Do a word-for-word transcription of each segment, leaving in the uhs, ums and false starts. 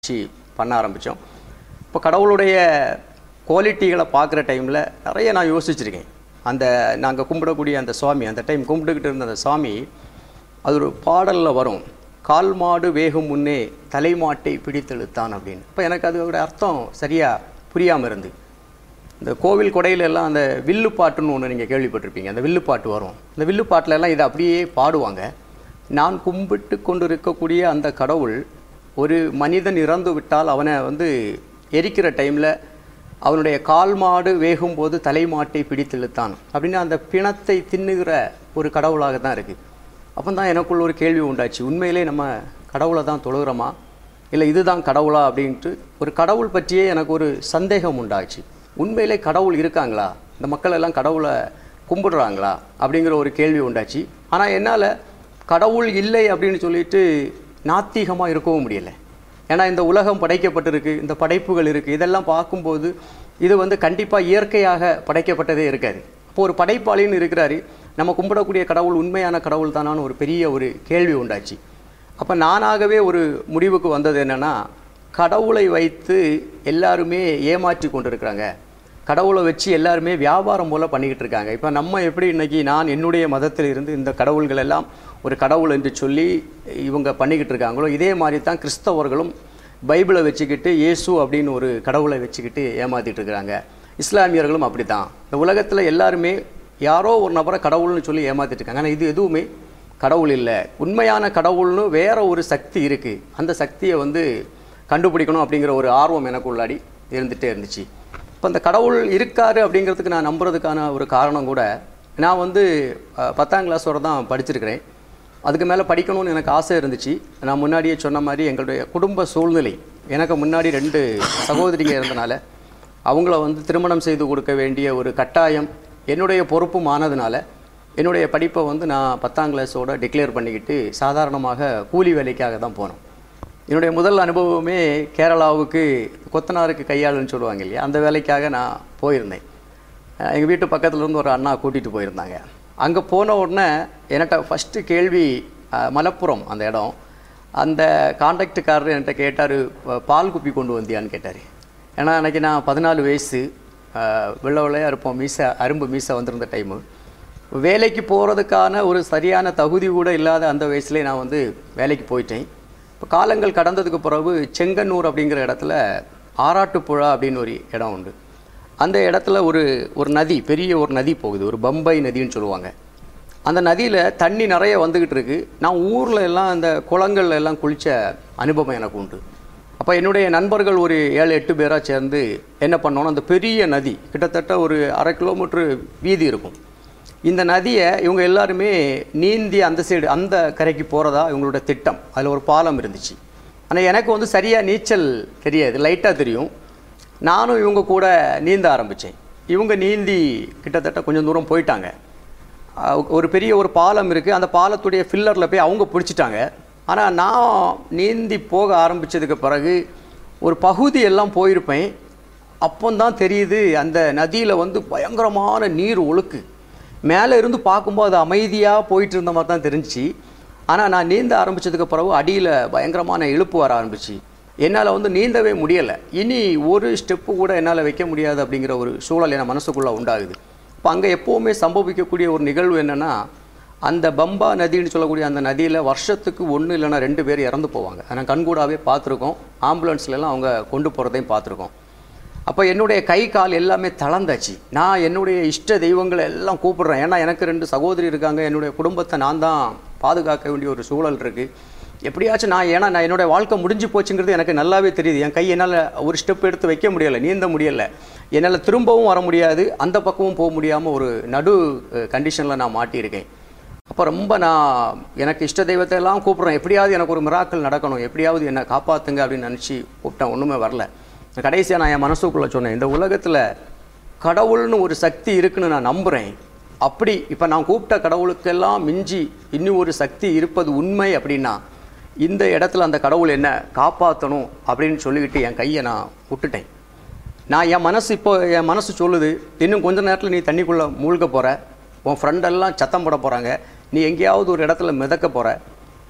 C பண்ண ஆரம்பித்தோம். இப்போ கடவுளுடைய குவாலிட்டிகளை பார்க்குற டைமில் நிறைய நான் யோசிச்சிருக்கேன். அந்த நாங்கள் கும்பிடக்கூடிய அந்த சுவாமி, அந்த டைம் கும்பிட்டுக்கிட்டு இருந்த அந்த சாமி, அது ஒரு பாடலில் வரும், கால் மாடு வேகும் முன்னே தலைமாட்டை பிடித்தெழுத்தான் அப்படின்னு. இப்போ எனக்கு அதோட அர்த்தம் சரியாக புரியாமல் இருந்து, இந்த கோவில் கொடையில எல்லாம் அந்த வில்லு பாட்டுன்னு ஒன்று நீங்கள் கேள்விப்பட்டிருப்பீங்க. அந்த வில்லு பாட்டு வரும். அந்த வில்லு பாட்டில் எல்லாம் இதை அப்படியே பாடுவாங்க. நான் கும்பிட்டு கொண்டு இருக்கக்கூடிய அந்த கடவுள் ஒரு மனிதன் இறந்து விட்டால் அவனை வந்து எரிக்கிற டைமில் அவனுடைய கால் மாடு வேகும்போது தலைமாட்டை பிடித்தெழுத்தான் அப்படின்னு அந்த பிணத்தை தின்னுகிற ஒரு கடவுளாக தான் இருக்குது. அப்போ தான் எனக்குள்ள ஒரு கேள்வி உண்டாச்சு, உண்மையிலே நம்ம கடவுளை தான் தொழுகிறோமா, இல்லை இதுதான் கடவுளா அப்படின்ட்டு ஒரு கடவுள் பற்றியே எனக்கு ஒரு சந்தேகம் உண்டாச்சு. உண்மையிலே கடவுள் இருக்காங்களா, இந்த மக்கள் எல்லாம் கடவுளை கும்பிடுறாங்களா அப்படிங்கிற ஒரு கேள்வி உண்டாச்சு. ஆனால் என்னால் கடவுள் இல்லை அப்படின்னு சொல்லிட்டு நாத்திகமாக இருக்கவும் முடியலை. ஏன்னா இந்த உலகம் படைக்கப்பட்டிருக்கு, இந்த படைப்புகள் இருக்குது, இதெல்லாம் பார்க்கும்போது இது வந்து கண்டிப்பாக இயற்கையாக படைக்கப்பட்டதே இருக்காது. அப்போ ஒரு படைப்பாளின்னு இருக்கிறாரு, நம்ம கும்பிடக்கூடிய கடவுள் உண்மையான கடவுள் தானான்னு ஒரு பெரிய ஒரு கேள்வி உண்டாச்சு. அப்போ நானாகவே ஒரு முடிவுக்கு வந்தது என்னென்னா, கடவுளை வைத்து எல்லாருமே ஏமாற்றி கொண்டு இருக்கிறாங்க, கடவுளை வச்சு எல்லாருமே வியாபாரம் போல் பண்ணிக்கிட்டு இருக்காங்க. இப்போ நம்ம எப்படி இன்றைக்கி நான் என்னுடைய மதத்தில் இருந்து இந்த கடவுள்கள் எல்லாம் ஒரு கடவுள் என்று சொல்லி இவங்க பண்ணிக்கிட்டு இருக்காங்களோ, இதே மாதிரி தான் கிறிஸ்தவர்களும் பைபிளை வச்சுக்கிட்டு இயேசு அப்படின்னு ஒரு கடவுளை வச்சுக்கிட்டு ஏமாற்றிட்டு இருக்கிறாங்க. இஸ்லாமியர்களும் அப்படி தான். இந்த உலகத்தில் எல்லாருமே யாரோ ஒரு நபரை கடவுள்னு சொல்லி ஏமாற்றிட்டு இருக்காங்க. ஆனால் இது எதுவுமே கடவுள் இல்லை. உண்மையான கடவுள்னு வேற ஒரு சக்தி இருக்குது. அந்த சக்தியை வந்து கண்டுபிடிக்கணும் அப்படிங்கிற ஒரு ஆர்வம் எனக்கு உள்ளாடி இருந்துகிட்டே இருந்துச்சு. இப்போ அந்த கடவுள் இருக்காரு அப்படிங்கிறதுக்கு நான் நம்புறதுக்கான ஒரு காரணம் கூட, நான் வந்து பத்தாம் கிளாஸ் வரை தான் படிச்சிருக்கிறேன். அதுக்கு மேலே படிக்கணும்னு எனக்கு ஆசை இருந்துச்சு. நான் முன்னாடியே சொன்ன மாதிரி எங்களுடைய குடும்ப சூழ்நிலை, எனக்கு முன்னாடி ரெண்டு சகோதரிங்க இருந்தனால அவங்கள வந்து திருமணம் செய்து கொடுக்க வேண்டிய ஒரு கட்டாயம் என்னுடைய பொறுப்பும் ஆனதுனால என்னுடைய படிப்பை வந்து நான் பத்தாம் கிளாஸோடு டிக்ளேர் பண்ணிக்கிட்டு சாதாரணமாக கூலி வேலைக்காக தான் போனோம். என்னுடைய முதல் அனுபவமே கேரளாவுக்கு கொத்தனாருக்கு கையாளுன்னு சொல்லுவாங்க இல்லையா, அந்த வேலைக்காக நான் போயிருந்தேன். எங்கள் வீட்டு பக்கத்தில் இருந்து ஒரு அண்ணா கூட்டிகிட்டு போயிருந்தாங்க. அங்கே போன உடனே என்கிட்ட ஃபஸ்ட்டு கேள்வி, மலப்புரம் அந்த இடம், அந்த கான்ட்ராக்டுக்காரர் என்கிட்ட கேட்டார், பால் குப்பி கொண்டு வந்தியான்னு கேட்டார். ஏன்னா அன்றைக்கி நான் பதினாலு வயசு, வெள்ளை வெள்ளையாக இருப்போம், மீசை அரும்பு மீசை வந்திருந்த டைமு, வேலைக்கு போகிறதுக்கான ஒரு சரியான தகுதி கூட இல்லாத அந்த வயசுலேயே நான் வந்து வேலைக்கு போயிட்டேன். இப்போ காலங்கள் கடந்ததுக்கு பிறகு செங்கன்னூர் அப்படிங்கிற இடத்துல ஆராட்டுப்புழா அப்படின்னு ஒரு இடம் உண்டு. அந்த இடத்துல ஒரு ஒரு நதி, பெரிய ஒரு நதி போகுது, ஒரு பம்பை நதின்னு சொல்லுவாங்க. அந்த நதியில் தண்ணி நிறைய வந்துக்கிட்டு இருக்கு. நான் ஊரில் எல்லாம் அந்த குளங்கள்ல எல்லாம் குளித்த அனுபவம் எனக்கு உண்டு. அப்போ என்னுடைய நண்பர்கள் ஒரு ஏழு எட்டு பேராக சேர்ந்து என்ன பண்ணோன்னா, அந்த பெரிய நதி கிட்டத்தட்ட ஒரு அரை கிலோமீட்ரு வீதி இருக்கும். இந்த நதியை இவங்க எல்லாருமே நீந்தி அந்த சைடு அந்த கரைக்கு போகிறதா இவங்களோட திட்டம். அதில் ஒரு பாலம் இருந்துச்சு. ஆனால் எனக்கு வந்து சரியாக நீச்சல் தெரியாது, லைட்டாக தெரியும். நானும் இவங்க கூட நீந்த ஆரம்பித்தேன். இவங்க நீந்தி கிட்டத்தட்ட கொஞ்சம் தூரம் போயிட்டாங்க. ஒரு பெரிய ஒரு பாலம் இருக்குது, அந்த பாலத்துடைய ஃபில்லரில் போய் அவங்க பிடிச்சிட்டாங்க. ஆனால் நான் நீந்தி போக ஆரம்பித்ததுக்கு பிறகு ஒரு பகுதி எல்லாம் போயிருப்பேன். அப்போந்தான் தெரியுது அந்த நதியில் வந்து பயங்கரமான நீர் ஒழுக்கு. மேலே இருந்து பார்க்கும்போது அது அமைதியாக போயிட்டு இருந்த மாதிரி தான் தெரிஞ்சிச்சு. ஆனால் நான் நீந்த ஆரம்பித்ததுக்கு பிறகு அடியில் பயங்கரமான இழுப்பு வர ஆரம்பிச்சு. என்னால் வந்து நீந்தவே முடியலை. இனி ஒரு ஸ்டெப்பு கூட என்னால் வைக்க முடியாது அப்படிங்கிற ஒரு சூழல் என் மனசுக்குள்ளே உண்டாகுது. இப்போ அங்கே எப்போவுமே சம்பவிக்கக்கூடிய ஒரு நிகழ்வு என்னென்னா, அந்த பம்பா நதின்னு சொல்லக்கூடிய அந்த நதியில் வருஷத்துக்கு ஒன்று இல்லைன்னா ரெண்டு பேர் இறந்து போவாங்க. நான் கண்கூடாவே பார்த்துருக்கோம். ஆம்புலன்ஸ்லாம் அவங்க கொண்டு போகிறதையும் பார்த்துருக்கோம். அப்போ என்னுடைய கை கால் எல்லாமே தளர்ந்தாச்சு. நான் என்னுடைய இஷ்ட தெய்வங்களை எல்லாம் கூப்பிடுறேன். ஏன்னா எனக்கு ரெண்டு சகோதரி இருக்காங்க, என்னுடைய குடும்பத்தை நான் தான் பாதுகாக்க வேண்டிய ஒரு சூழல் இருக்குது. எப்படியாச்சும் நான், ஏன்னா நான் என்னோடய வாழ்க்கை முடிஞ்சு போச்சுங்கிறது எனக்கு நல்லாவே தெரியுது. என் கை என்னால் ஒரு ஸ்டெப் எடுத்து வைக்க முடியலை, நீந்த முடியலை, என்னால் திரும்பவும் வர முடியாது, அந்த பக்கமும் போக முடியாமல் ஒரு நடு கண்டிஷனில் நான் மாட்டியிருக்கேன். அப்போ ரொம்ப நான் எனக்கு இஷ்ட தெய்வத்தை எல்லாம் கூப்பிட்றேன், எப்படியாவது எனக்கு ஒரு மிராக்கள் நடக்கணும், எப்படியாவது என்னை காப்பாற்றுங்க அப்படின்னு நினச்சி கூப்பிட்டேன். ஒன்றுமே வரல. கடைசியாக நான் என் மனசுக்குள்ளே சொன்னேன், இந்த உலகத்தில் கடவுள்னு ஒரு சக்தி இருக்குன்னு நான் நம்புகிறேன். அப்படி இப்போ நான் கூப்பிட்ட கடவுளுக்கெல்லாம் மிஞ்சி இன்னும் ஒரு சக்தி இருப்பது உண்மை அப்படின்னா, இந்த இடத்துல அந்த கடவுள் என்ன காப்பாற்றணும் அப்படின்னு சொல்லிக்கிட்டு என் கையை நான் விட்டுட்டேன். நான் என் மனசு இப்போ என் மனசு சொல்லுது, இன்னும் கொஞ்ச நேரத்தில் நீ தண்ணிக்குள்ளே மூழ்க போகிற, உன் ஃப்ரெண்டெல்லாம் சத்தம் போட போகிறாங்க, நீ எங்கேயாவது ஒரு இடத்துல மிதக்க போகிற,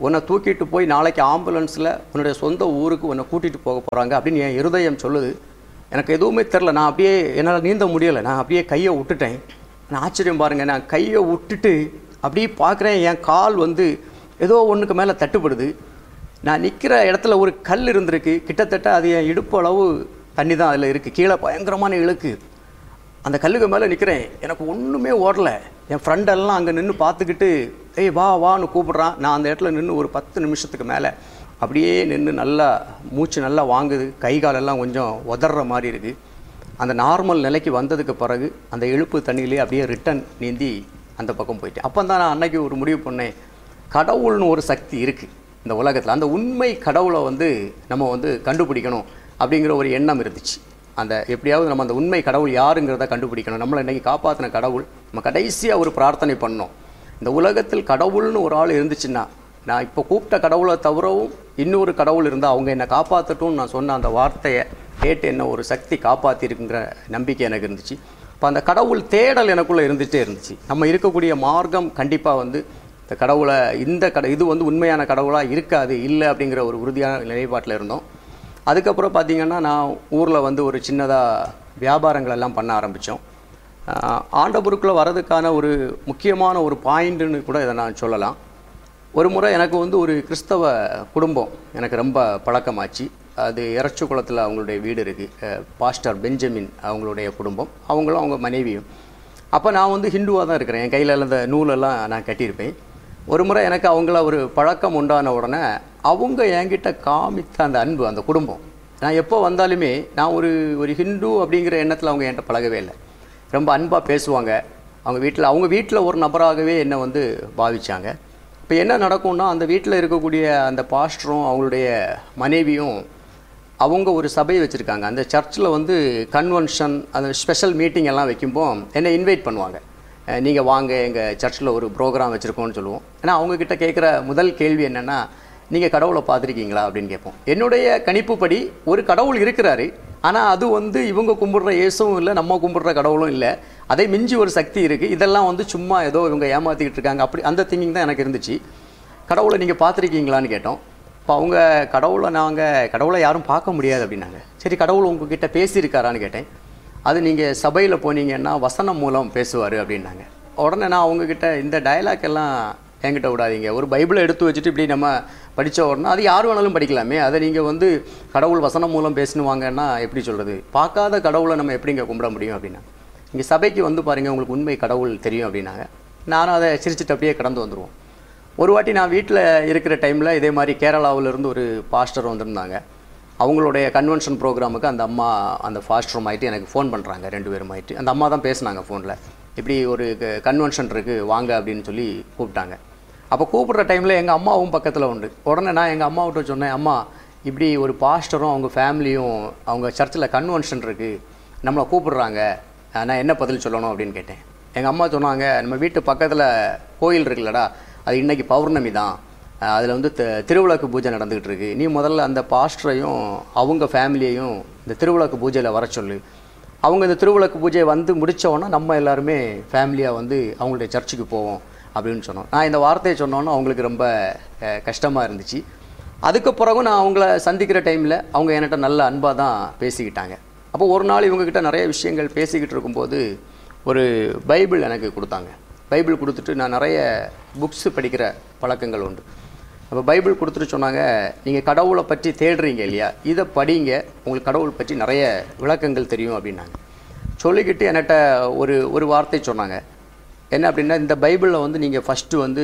உன்னை தூக்கிட்டு போய் நாளைக்கு ஆம்புலன்ஸில் உன்னுடைய சொந்த ஊருக்கு உன்னை கூட்டிகிட்டு போக போகிறாங்க அப்படின்னு என் இருதயம் சொல்லுது. எனக்கு எதுவுமே தெரில. நான் அப்படியே என்னால் நீந்த முடியலை. நான் அப்படியே கையை விட்டுட்டேன். நான் ஆச்சரியம் பாருங்கள், நான் கையை விட்டுட்டு அப்படியே பார்க்குறேன். என் கால் வந்து ஏதோ ஒன்றுக்கு மேலே தட்டுப்படுது. நான் நிற்கிற இடத்துல ஒரு கல் இருந்திருக்கு. கிட்டத்தட்ட அது என் இடுப்பு அளவு தண்ணி தான் அதில் இருக்குது. கீழே பயங்கரமான இழுக்கு. அந்த கல்லுக்கு மேலே நிற்கிறேன். எனக்கு ஒன்றுமே ஓடலை. என் ஃப்ரெண்டெல்லாம் அங்கே நின்று பார்த்துக்கிட்டு ஏய் வா வான்னு கூப்பிட்றான். நான் அந்த இடத்துல நின்று ஒரு பத்து நிமிஷத்துக்கு மேலே அப்படியே நின்று நல்லா மூச்சு நல்லா வாங்குது. கை காலெல்லாம் கொஞ்சம் உதற மாதிரி இருக்குது. அந்த நார்மல் நிலைக்கு வந்ததுக்கு பிறகு அந்த இழுப்பு தண்ணியிலே அப்படியே ரிட்டன் நீந்தி அந்த பக்கம் போயிட்டேன். அப்போ தான் நான் அன்னைக்கு ஒரு முடிவு பண்ணேன், கடவுள்னு ஒரு சக்தி இருக்குது இந்த உலகத்தில். அந்த உண்மை கடவுளை வந்து நம்ம வந்து கண்டுபிடிக்கணும் அப்படிங்கிற ஒரு எண்ணம் இருந்துச்சு. அந்த எப்படியாவது நம்ம அந்த உண்மை கடவுள் யாருங்கிறத கண்டுபிடிக்கணும். நம்மளை இன்றைக்கி காப்பாற்றின கடவுள் நம்ம கடைசியாக ஒரு பிரார்த்தனை பண்ணோம். இந்த உலகத்தில் கடவுள்னு ஒரு ஆள் இருந்துச்சுன்னா, நான் இப்போ கூப்பிட்ட கடவுளை தவிரவும் இன்னொரு கடவுள் இருந்தால் அவங்க என்னை காப்பாற்றட்டும்னு நான் சொன்ன அந்த வார்த்தையை கேட்டு என்ன ஒரு சக்தி காப்பாற்றிருக்குங்கிற நம்பிக்கை எனக்கு இருந்துச்சு. இப்போ அந்த கடவுள் தேடல் எனக்குள்ளே இருந்துகிட்டே இருந்துச்சு. நம்ம இருக்கக்கூடிய மார்க்கம் கண்டிப்பாக வந்து இந்த கடவுளை இந்த கட இது வந்து உண்மையான கடவுளாக இருக்காது இல்லை அப்படிங்கிற ஒரு உறுதியான நிலைப்பாட்டில் இருந்தோம். அதுக்கப்புறம் பார்த்திங்கன்னா நான் ஊரில் வந்து ஒரு சின்னதாக வியாபாரங்கள் எல்லாம் பண்ண ஆரம்பித்தோம். ஆண்டவருக்குள்ளே வர்றதுக்கான ஒரு முக்கியமான ஒரு பாயிண்ட்டுன்னு கூட இதை நான் சொல்லலாம். ஒரு முறை எனக்கு வந்து ஒரு கிறிஸ்தவ குடும்பம் எனக்கு ரொம்ப பழக்கமாச்சு. அது எரச்சுக்குளத்தில் அவங்களுடைய வீடு இருக்குது. பாஸ்டர் பெஞ்சமின் அவங்களுடைய குடும்பம், அவங்களும் அவங்க மனைவியும். அப்போ நான் வந்து ஹிந்துவாக தான் இருக்கிறேன். என் கையில் அந்த நூலெல்லாம் நான் கட்டியிருப்பேன். ஒரு முறை எனக்கு அவங்கள ஒரு பழக்கம் உண்டான உடனே அவங்க என்கிட்ட காமித்த அந்த அன்பு, அந்த குடும்பம், நான் எப்போ வந்தாலுமே நான் ஒரு ஒரு ஹிந்து அப்படிங்கிற எண்ணத்தில் அவங்க என்கிட்ட பழகவே இல்லை. ரொம்ப அன்பாக பேசுவாங்க. அவங்க வீட்டில் அவங்க வீட்டில் ஒரு நபராகவே என்னை வந்து பாவிச்சாங்க. இப்போ என்ன நடக்கும்னா, அந்த வீட்டில் இருக்கக்கூடிய அந்த பாஸ்டரும் அவங்களுடைய மனைவியும் அவங்க ஒரு சபை வச்சுருக்காங்க. அந்த சர்ச்சில் வந்து கன்வென்ஷன் அந்த ஸ்பெஷல் மீட்டிங் எல்லாம் வைக்கும்போ என்னை இன்வைட் பண்ணுவாங்க. நீங்கள் வாங்க எங்கள் சர்ச்சில் ஒரு ப்ரோக்ராம் வச்சுருக்கோன்னு சொல்லுவோம். ஏன்னா அவங்கக்கிட்ட கேட்குற முதல் கேள்வி என்னென்னா, நீங்கள் கடவுளை பார்த்துருக்கீங்களா அப்படின்னு கேட்போம். என்னுடைய கணிப்புப்படி ஒரு கடவுள் இருக்கிறாரு, ஆனால் அது வந்து இவங்க கும்பிட்ற இயேசுவும் இல்லை, நம்ம கும்பிட்ற கடவுளும் இல்லை, அதை மிஞ்சி ஒரு சக்தி இருக்குது. இதெல்லாம் வந்து சும்மா ஏதோ இவங்க ஏமாற்றிக்கிட்டு இருக்காங்க அப்படி அந்த திங்கிங் தான் எனக்கு இருந்துச்சு. கடவுளை நீங்கள் பார்த்துருக்கீங்களான்னு கேட்டோம். இப்போ அவங்க கடவுளை நாங்கள் கடவுளை யாரும் பார்க்க முடியாது அப்படின்னாங்க. சரி, கடவுள் உங்ககிட்ட பேசியிருக்காரான்னு கேட்டேன். அது நீங்கள் சபையில் போனீங்கன்னா வசனம் மூலம் பேசுவார் அப்படின்னாங்க. உடனே நான் அவங்கக்கிட்ட இந்த டயலாக் எல்லாம் என்கிட்ட விடாதீங்க, ஒரு பைபிளை எடுத்து வச்சுட்டு இப்படி நம்ம படித்த உடனே அது யார் வேணாலும் படிக்கலாமே, அதை நீங்கள் வந்து கடவுள் வசனம் மூலம் பேசினுவாங்கன்னா எப்படி சொல்கிறது, பார்க்காத கடவுளை நம்ம எப்படிங்க கும்பிட முடியும் அப்படின்னா, இங்கே சபைக்கு வந்து பாருங்கள் உங்களுக்கு உண்மை கடவுள் தெரியும் அப்படின்னாங்க. நானும் அதை சிரிச்சுட்டு அப்படியே கடந்து வந்துடுவோம். ஒரு வாட்டி நான் வீட்டில் இருக்கிற டைமில் இதே மாதிரி கேரளாவிலேருந்து ஒரு பாஸ்டர் வந்திருந்தாங்க. அவங்களுடைய கன்வென்ஷன் ப்ரோக்ராமுக்கு அந்த அம்மா அந்த ஃபாஸ்டரும் ஆகிட்டு எனக்கு ஃபோன் பண்ணுறாங்க. ரெண்டு பேரும் ஆகிட்டு அந்த அம்மா தான் பேசினாங்க ஃபோனில். இப்படி ஒரு கன்வென்ஷன் இருக்குது வாங்க அப்படின்னு சொல்லி கூப்பிட்டாங்க. அப்போ கூப்பிட்ற டைமில் எங்கள் அம்மாவும் பக்கத்தில் உண்டு. உடனே நான் எங்கள் அம்மாவிட்ட சொன்னேன், அம்மா இப்படி ஒரு பாஸ்டரும் அவங்க ஃபேமிலியும் அவங்க சர்ச்சில் கன்வென்ஷன் இருக்குது, நம்மளை கூப்பிட்றாங்க, நான் என்ன பதில் சொல்லணும் அப்படின்னு கேட்டேன். எங்கள் அம்மா சொன்னாங்க, நம்ம வீட்டு பக்கத்தில் கோயில் இருக்குல்லடா, அது இன்றைக்கி பௌர்ணமி தான், அதில் வந்து திருவிளக்கு பூஜை நடந்துக்கிட்டு இருக்கு, நீ முதல்ல அந்த பாஸ்டரையும் அவங்க ஃபேமிலியையும் இந்த திருவிளக்கு பூஜையில் வர சொல்லு, அவங்க இந்த திருவிளக்கு பூஜையை வந்து முடித்தோன்னா நம்ம எல்லாருமே ஃபேமிலியாக வந்து அவங்களுடைய சர்ச்சுக்கு போவோம் அப்படின்னு சொன்னோம். நான் இந்த வார்த்தையை சொன்னோன்னா அவங்களுக்கு ரொம்ப கஷ்டமாக இருந்துச்சு. அதுக்கு பிறகும் நான் அவங்கள சந்திக்கிற டைமில் அவங்க என்கிட்ட நல்ல அன்பாக தான் பேசிக்கிட்டாங்க. அப்போ ஒரு நாள் இவங்ககிட்ட நிறைய விஷயங்கள் பேசிக்கிட்டு இருக்கும்போது ஒரு பைபிள் எனக்கு கொடுத்தாங்க. பைபிள் கொடுத்துட்டு நான் நிறைய புக்ஸு படிக்கிற பழக்கங்கள் உண்டு. அப்போ பைபிள் கொடுத்துட்டு சொன்னாங்க, நீங்கள் கடவுளை பற்றி தேடுறீங்க இல்லையா, இதை படிங்க, உங்களுக்கு கடவுள் பற்றி நிறைய விளக்கங்கள் தெரியும் அப்படின்னாங்க. சொல்லிக்கிட்டு என்கிட்ட ஒரு ஒரு வார்த்தை சொன்னாங்க. என்ன அப்படின்னா, இந்த பைபிளில் வந்து நீங்கள் ஃபஸ்ட்டு வந்து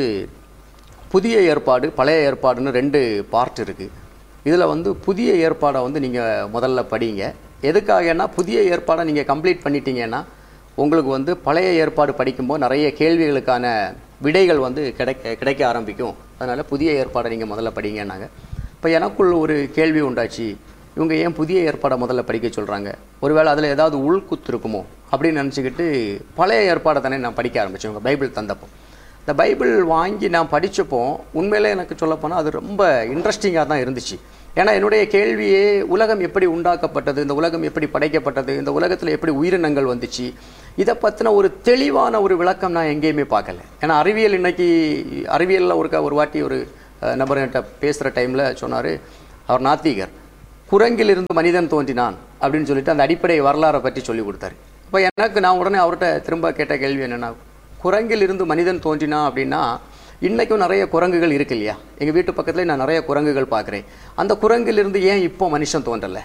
புதிய ஏற்பாடு பழைய ஏற்பாடுன்னு ரெண்டு பார்ட் இருக்குது. இதில் வந்து புதிய ஏற்பாடை வந்து நீங்கள் முதல்ல படிங்க. எதுக்காகனா, புதிய ஏற்பாடை நீங்கள் கம்ப்ளீட் பண்ணிட்டீங்கன்னா உங்களுக்கு வந்து பழைய ஏற்பாடு படிக்கும்போது நிறைய கேள்விகளுக்கான விடைகள் வந்து கிடைக்க கிடைக்க ஆரம்பிக்கும். அதனால் புதிய ஏற்பாடை நீங்கள் முதல்ல படிங்கன்னாங்க. இப்போ எனக்குள்ள ஒரு கேள்வி உண்டாச்சு, இவங்க ஏன் புதிய ஏற்பாடை முதல்ல படிக்க சொல்கிறாங்க, ஒருவேளை அதில் ஏதாவது உள்குத்து இருக்குமோ அப்படின்னு நினச்சிக்கிட்டு பழைய ஏற்பாடை தானே நான் படிக்க ஆரம்பித்தேன். இவங்க பைபிள் தந்தப்போ இந்த பைபிள் வாங்கி நான் படித்தப்போ உண்மையிலே எனக்கு சொல்லப்போனால் அது ரொம்ப இன்ட்ரெஸ்டிங்காக தான் இருந்துச்சு. ஏன்னா என்னுடைய கேள்வியே உலகம் எப்படி உண்டாக்கப்பட்டது, இந்த உலகம் எப்படி படைக்கப்பட்டது, இந்த உலகத்தில் எப்படி உயிரினங்கள் வந்துச்சு, இதை பற்றின ஒரு தெளிவான ஒரு விளக்கம் நான் எங்கேயுமே பார்க்கல. ஏன்னா அறிவியல் இன்னைக்கு அறிவியலில் ஒரு ஒரு வாட்டி ஒரு நபர் என்கிட்ட பேசுகிற டைமில் சொன்னார், அவர் நாத்திகர், குரங்கிலிருந்து மனிதன் தோன்றினான் அப்படின்னு சொல்லிட்டு அந்த அடிப்படை வரலாறை பற்றி சொல்லி கொடுத்தாரு. இப்போ எனக்கு நான் உடனே அவர்கிட்ட திரும்ப கேட்ட கேள்வி என்னென்னா, குரங்கிலிருந்து மனிதன் தோன்றினா அப்படின்னா இன்றைக்கும் நிறைய குரங்குகள் இருக்கு இல்லையா? எங்கள் வீட்டு பக்கத்தில் நான் நிறைய குரங்குகள் பார்க்குறேன். அந்த குரங்கிலிருந்து ஏன் இப்போ மனுஷன் தோன்றலை?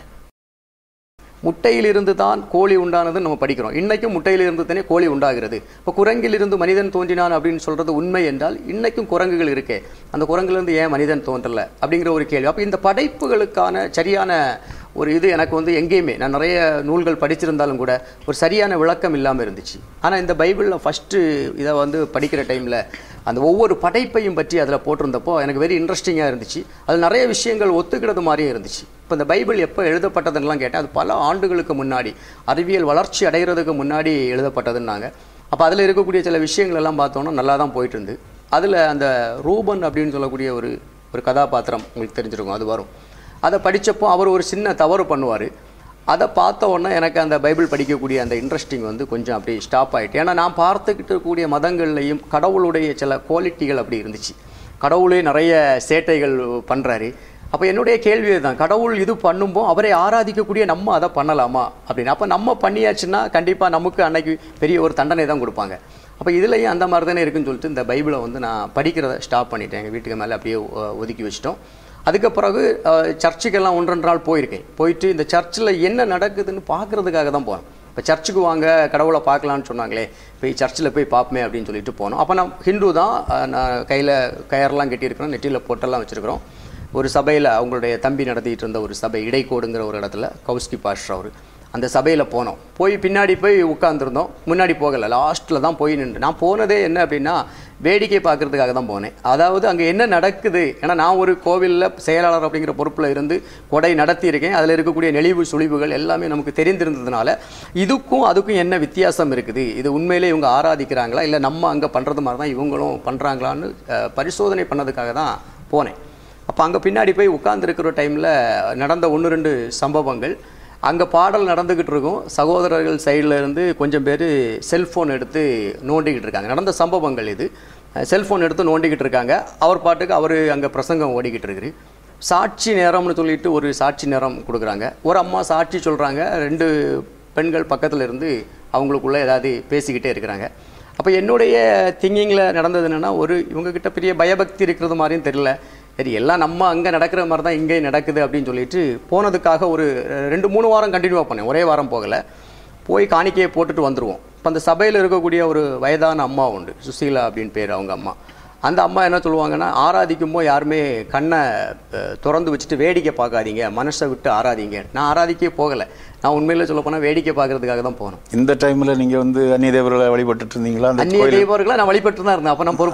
முட்டையிலிருந்து தான் கோழி உண்டானதுன்னு நம்ம படிக்கிறோம். இன்றைக்கும் முட்டையிலிருந்து தானே கோழி உண்டாகிறது. இப்போ குரங்கிலிருந்து மனிதன் தோன்றினான் அப்படின்னு சொல்கிறது உண்மை என்றால் இன்றைக்கும் குரங்குகள் இருக்கே, அந்த குரங்கிலிருந்து ஏன் மனிதன் தோன்றலை அப்படிங்கிற ஒரு கேள்வி. அப்போ இந்த படைப்புகளுக்கான சரியான ஒரு இது எனக்கு வந்து எங்கேயுமே, நான் நிறைய நூல்கள் படிச்சிருந்தாலும் கூட ஒரு சரியான விளக்கம் இல்லாமல் இருந்துச்சு. ஆனால் இந்த பைபிளில் ஃபஸ்ட்டு இதை வந்து படிக்கிற டைமில் அந்த ஒவ்வொரு படைப்பையும் பற்றி அதில் போட்டிருந்தப்போ எனக்கு வெரி இன்ட்ரெஸ்டிங்காக இருந்துச்சு. அதில் நிறைய விஷயங்கள் ஒத்துக்கிறது மாதிரியும் இருந்துச்சு. இப்போ இந்த பைபிள் எப்போ எழுதப்பட்டதுன்னெலாம் கேட்டேன். அது பல ஆண்டுகளுக்கு முன்னாடி, அறிவியல் வளர்ச்சி அடைகிறதுக்கு முன்னாடி எழுதப்பட்டதுன்னாங்க. அப்போ அதில் இருக்கக்கூடிய சில விஷயங்கள் எல்லாம் பார்த்தோன்னா நல்லா தான் போயிட்டு இருந்து. அதில் அந்த ரூபன் அப்படின்னு சொல்லக்கூடிய ஒரு ஒரு கதாபாத்திரம் உங்களுக்கு தெரிஞ்சிருக்கும், அது வரும். அதை படித்தப்போ அவர் ஒரு சின்ன தவறு பண்ணுவார். அதை பார்த்த உடனே எனக்கு அந்த பைபிள் படிக்கக்கூடிய அந்த இன்ட்ரெஸ்டிங் வந்து கொஞ்சம் அப்படி ஸ்டாப் ஆகிட்டு. ஏன்னா நான் பார்த்துக்கிட்டு இருக்கக்கூடிய மதங்கள்லையும் கடவுளுடைய சில குவாலிட்டிகள் அப்படி இருந்துச்சு. கடவுளே நிறைய சேட்டைகள் பண்ணுறாரு. அப்போ என்னுடைய கேள்வி தான், கடவுள் இது பண்ணும்போது அவரை ஆராதிக்கக்கூடிய நம்ம அதை பண்ணலாமா அப்படின்னு. அப்போ நம்ம பண்ணியாச்சுன்னா கண்டிப்பாக நமக்கு அன்னைக்கு பெரிய ஒரு தண்டனை தான் கொடுப்பாங்க. அப்போ இதுலேயும் அந்த மாதிரி தானே இருக்குன்னு சொல்லிட்டு இந்த பைபிளை வந்து நான் படிக்கிறத ஸ்டாப் பண்ணிட்டேன். எங்கள் வீட்டுக்கு மேலே அப்படியே ஒதுக்கி வச்சிட்டோம். அதுக்கு பிறகு சர்ச்சுக்கெல்லாம் ஒன்றொன்று நாள் போயிருக்கேன். போயிட்டு இந்த சர்ச்சில் என்ன நடக்குதுன்னு பார்க்குறதுக்காக தான் போனேன். இப்போ சர்ச்சுக்கு வாங்க கடவுளை பார்க்கலான்னு சொன்னாங்களே, போய் சர்ச்சில் போய் பார்ப்போமே அப்படின்னு சொல்லிட்டு போனோம். அப்போ நான் ஹிந்து தான், நான் கையில் கயரெல்லாம் கட்டியிருக்கிறோம், நெற்றியில் போட்டெல்லாம் வச்சுருக்கிறோம். ஒரு சபையில் அவங்களுடைய தம்பி நடத்திட்டு இருந்த ஒரு சபை, இடைக்கோடுங்கிற ஒரு இடத்துல, கௌஸ்கி பாஸ்டர் அவர், அந்த சபையில் போனோம். போய் பின்னாடி போய் உட்காந்துருந்தோம். முன்னாடி போகலை, லாஸ்ட்டில் தான் போய் நின்று. நான் போனதே என்ன அப்படின்னா வேடிக்கை பார்க்குறதுக்காக தான் போனேன். அதாவது அங்கே என்ன நடக்குது, ஏன்னா நான் ஒரு கோவிலில் செயலாளர் அப்படிங்கிற பொறுப்பில் இருந்து கொடை நடத்தியிருக்கேன். அதில் இருக்கக்கூடிய நெளிவு சுழிவுகள் எல்லாமே நமக்கு தெரிந்திருந்ததுனால இதுக்கும் அதுக்கும் என்ன வித்தியாசம் இருக்குது, இது உண்மையிலே இவங்க ஆராதிக்கிறாங்களா இல்லை நம்ம அங்கே பண்ணுறது மாதிரி தான் இவங்களும் பண்ணுறாங்களான்னு பரிசோதனை பண்ணதுக்காக தான் போனேன். அப்போ அங்கே பின்னாடி போய் உட்கார்ந்துருக்கிற டைமில் நடந்த ஒன்று ரெண்டு சம்பவங்கள். அங்கே பாடல் நடந்துக்கிட்டு இருக்கும், சகோதரர்கள் சைடில் இருந்து கொஞ்சம் பேர் செல்ஃபோன் எடுத்து நோண்டிக்கிட்டு இருக்காங்க. நடந்த சம்பவங்கள் இது. செல்ஃபோன் எடுத்து நோண்டிக்கிட்டு இருக்காங்க. அவர் பாட்டுக்கு அவர் அங்கே பிரசங்கம் ஓடிக்கிட்டு இருக்குது. சாட்சி நேரம்னு சொல்லிட்டு ஒரு சாட்சி நேரம் கொடுக்குறாங்க. ஒரு அம்மா சாட்சி சொல்கிறாங்க, ரெண்டு பெண்கள் பக்கத்தில் இருந்து அவங்களுக்குள்ளே ஏதாவது பேசிக்கிட்டே இருக்கிறாங்க. அப்போ என்னுடைய திங்கிங்கில் நடந்தது என்னென்னா, ஒரு இவங்கக்கிட்ட பெரிய பயபக்தி இருக்கிறது மாதிரியும் தெரியல. சரி, எல்லாம் நம்ம அங்கே நடக்கிற மாதிரி தான் இங்கே நடக்குது அப்படின்னு சொல்லிட்டு போனதுக்காக ஒரு ரெண்டு மூணு வாரம் கண்டினியூவாக போனேன். ஒரே வாரம் போகலை. போய் காணிக்கையை போட்டுட்டு வந்துடுவோம். இப்போ அந்த சபையில் இருக்கக்கூடிய ஒரு வயதான அம்மா உண்டு, சுசீலா அப்படின்னு பேர் அவங்க அம்மா. அந்த அம்மா என்ன சொல்லுவாங்கன்னா, ஆராதிக்கும்போது யாருமே கண்ணை திறந்து வச்சுட்டு வேடிக்கை பார்க்காதீங்க, மனசை விட்டு ஆராதிங்க. நான் ஆராதிக்கே போகலை, நான் உண்மையில சொல்ல போனால் வேடிக்கை பார்க்கறதுக்காக தான் போனோம். இந்த டைமில் நீங்கள் வந்து அந்நிய தேவர்களை வழிபட்டு இருந்தீங்களா? அந்நிய தேவர்களை நான் வழிபட்டு தான் இருந்தேன். அப்போ நான்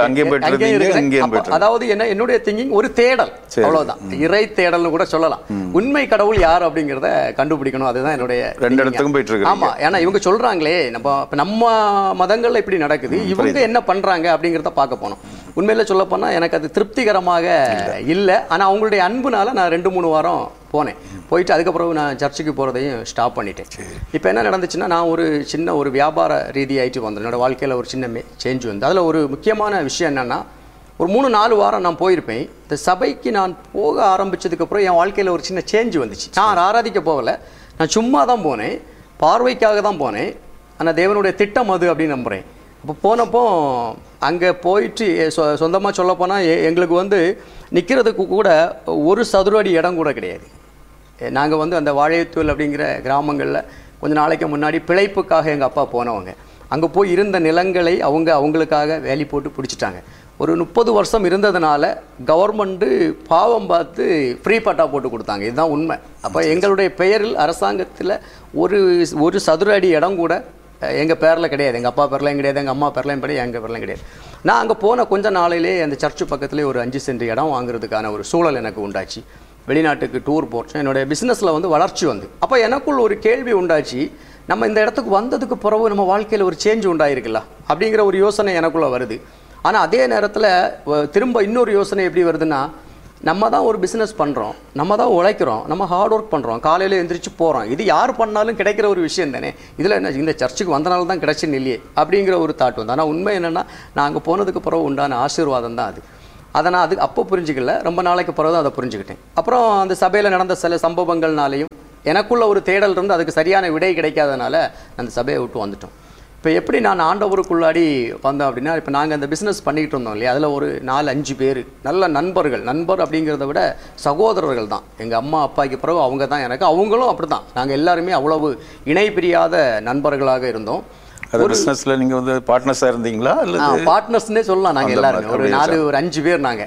பொறுப்பு. அதாவது என்ன, என்னுடைய திங்கிங் ஒரு தேடல், அவ்வளோதான். இறை தேடல்னு கூட சொல்லலாம். உண்மை கடவுள் யார் அப்படிங்கிறத கண்டுபிடிக்கணும், அதுதான் என்னுடைய ரெண்டு இடத்துக்கும் போயிட்டு இருக்கு. ஆமாம், ஏன்னா இவங்க சொல்கிறாங்களே நம்ம நம்ம மதங்கள்ல இப்படி நடக்குது, இவங்க என்ன பண்ணுறாங்க அப்படிங்கிறத பார்க்க போனோம். உண்மையில சொல்ல போனால் எனக்கு அது திருப்திகரமாக இல்லை. ஆனால் அவங்களுடைய அன்புனால நான் ரெண்டு மூணு வாரம் போனேன். போயிட்டு அதுக்கப்புறம் நான் சர்ச்சுக்கு போகிறதையும் ஸ்டாப் பண்ணிட்டேன். இப்போ என்ன நடந்துச்சுன்னா, நான் ஒரு சின்ன ஒரு வியாபார ரீதியாகிட்டு வந்தேன். என்னோடய வாழ்க்கையில் ஒரு சின்ன சேஞ்ச் வந்து, அதில் ஒரு முக்கியமான விஷயம் என்னென்னா, ஒரு மூணு நாலு வாரம் நான் போயிருப்பேன். இந்த சபைக்கு நான் போக ஆரம்பித்ததுக்கப்புறம் என் வாழ்க்கையில் ஒரு சின்ன சேஞ்ச் வந்துச்சு. நான் ஆராதிக்க போகலை, நான் சும்மா தான் போனேன், பார்வைக்காக தான் போனேன். ஆனால் தேவனுடைய திட்டம் அது அப்படின்னு நம்புகிறேன். அப்போ போனப்போ அங்கே போயிட்டு சொ சொந்தமாக சொல்லப்போனால் எங்களுக்கு வந்து நிற்கிறதுக்கு கூட ஒரு சதுர அடி இடம் கூட கிடையாது. நாங்கள் வந்து அந்த வாழையத்தூர் அப்படிங்கிற கிராமங்களில் கொஞ்ச நாளைக்கு முன்னாடி பிழைப்புக்காக எங்கள் அப்பா போனவங்க. அங்கே போய் இருந்த நிலங்களை அவங்க அவங்களுக்காக வேலி போட்டு பிடிச்சிட்டாங்க. ஒரு முப்பது வருஷம் இருந்ததுனால கவர்மெண்ட்டு பாவம் பார்த்து ஃப்ரீ பட்டா போட்டு கொடுத்தாங்க. இதுதான் உண்மை. அப்போ எங்களுடைய பெயரில் அரசாங்கத்தில் ஒரு ஒரு சதுர அடி இடம் கூட எங்கள் பேரில் கிடையாது. எங்கள் அப்பா பேர்லையும் கிடையாது, எங்கள் அம்மா பேர்லையும் கிடையாது, எங்கள் பேர்லையும் கிடையாது. நான் அங்கே போன கொஞ்ச நாளையிலே அந்த சர்ச்சு பக்கத்துலேயே ஒரு அஞ்சு சென்ட் இடம் வாங்குறதுக்கான ஒரு சூழல் எனக்கு உண்டாச்சு. வெளிநாட்டுக்கு டூர் போட்டேன். என்னுடைய பிஸ்னஸில் வந்து வளர்ச்சி வந்து, அப்போ எனக்குள் ஒரு கேள்வி உண்டாச்சு, நம்ம இந்த இடத்துக்கு வந்ததுக்கு பிறகு நம்ம வாழ்க்கையில் ஒரு சேஞ்ச் உண்டாயிருக்குல்ல அப்படிங்கிற ஒரு யோசனை எனக்குள்ளே வருது. ஆனால் அதே நேரத்தில் திரும்ப இன்னொரு யோசனை எப்படி வருதுன்னா, நம்ம தான் ஒரு பிஸ்னஸ் பண்ணுறோம், நம்ம தான் உழைக்கிறோம், நம்ம ஹார்ட் ஒர்க் பண்ணுறோம், காலையில் எழுந்திரிச்சு போகிறோம், இது யார் பண்ணாலும் கிடைக்கிற ஒரு விஷயம் தானே, இதில் என்ன இந்த சர்ச்சுக்கு வந்தனால தான் கிடைச்சின்னு இல்லையே அப்படிங்கிற ஒரு தாட் வந்து. ஆனால் உண்மை என்னென்னா, நான் அங்கே போனதுக்கு பிறகு உண்டான ஆசீர்வாதம் தான் அது. அதை நான் அது அப்போ புரிஞ்சுக்கல, ரொம்ப நாளைக்கு பிறகு தான் அதை புரிஞ்சுக்கிட்டேன். அப்புறம் அந்த சபையில் நடந்த சில சம்பவங்கள்னாலையும் எனக்குள்ள ஒரு தேடல் இருந்து அதுக்கு சரியான விடை கிடைக்காதனால அந்த சபையை விட்டு வந்துட்டோம். இப்போ எப்படி நான் ஆண்டவருக்குள்ளாடி வந்தோம் அப்படின்னா, இப்போ நாங்கள் அந்த பிஸ்னஸ் பண்ணிக்கிட்டு இருந்தோம் இல்லையா, அதில் ஒரு நாலு அஞ்சு பேர் நல்ல நண்பர்கள். நண்பர் அப்படிங்கிறத விட சகோதரர்கள் தான். எங்கள் அம்மா அப்பாவுக்கு பிறகு அவங்க தான் எனக்கு. அவங்களும் அப்படி தான். நாங்கள் எல்லாருமே அவ்வளவு இணை பிரியாத நண்பர்களாக இருந்தோம். அது பிசினஸ்ல நீங்க வந்து பார்ட்னர்ஸா இருந்தீங்களா இல்ல பார்ட்னர்ஸ்னே சொல்லலாம். நாங்க எல்லாரும் ஒரு நாலு ஒரு அஞ்சு பேர். நாங்க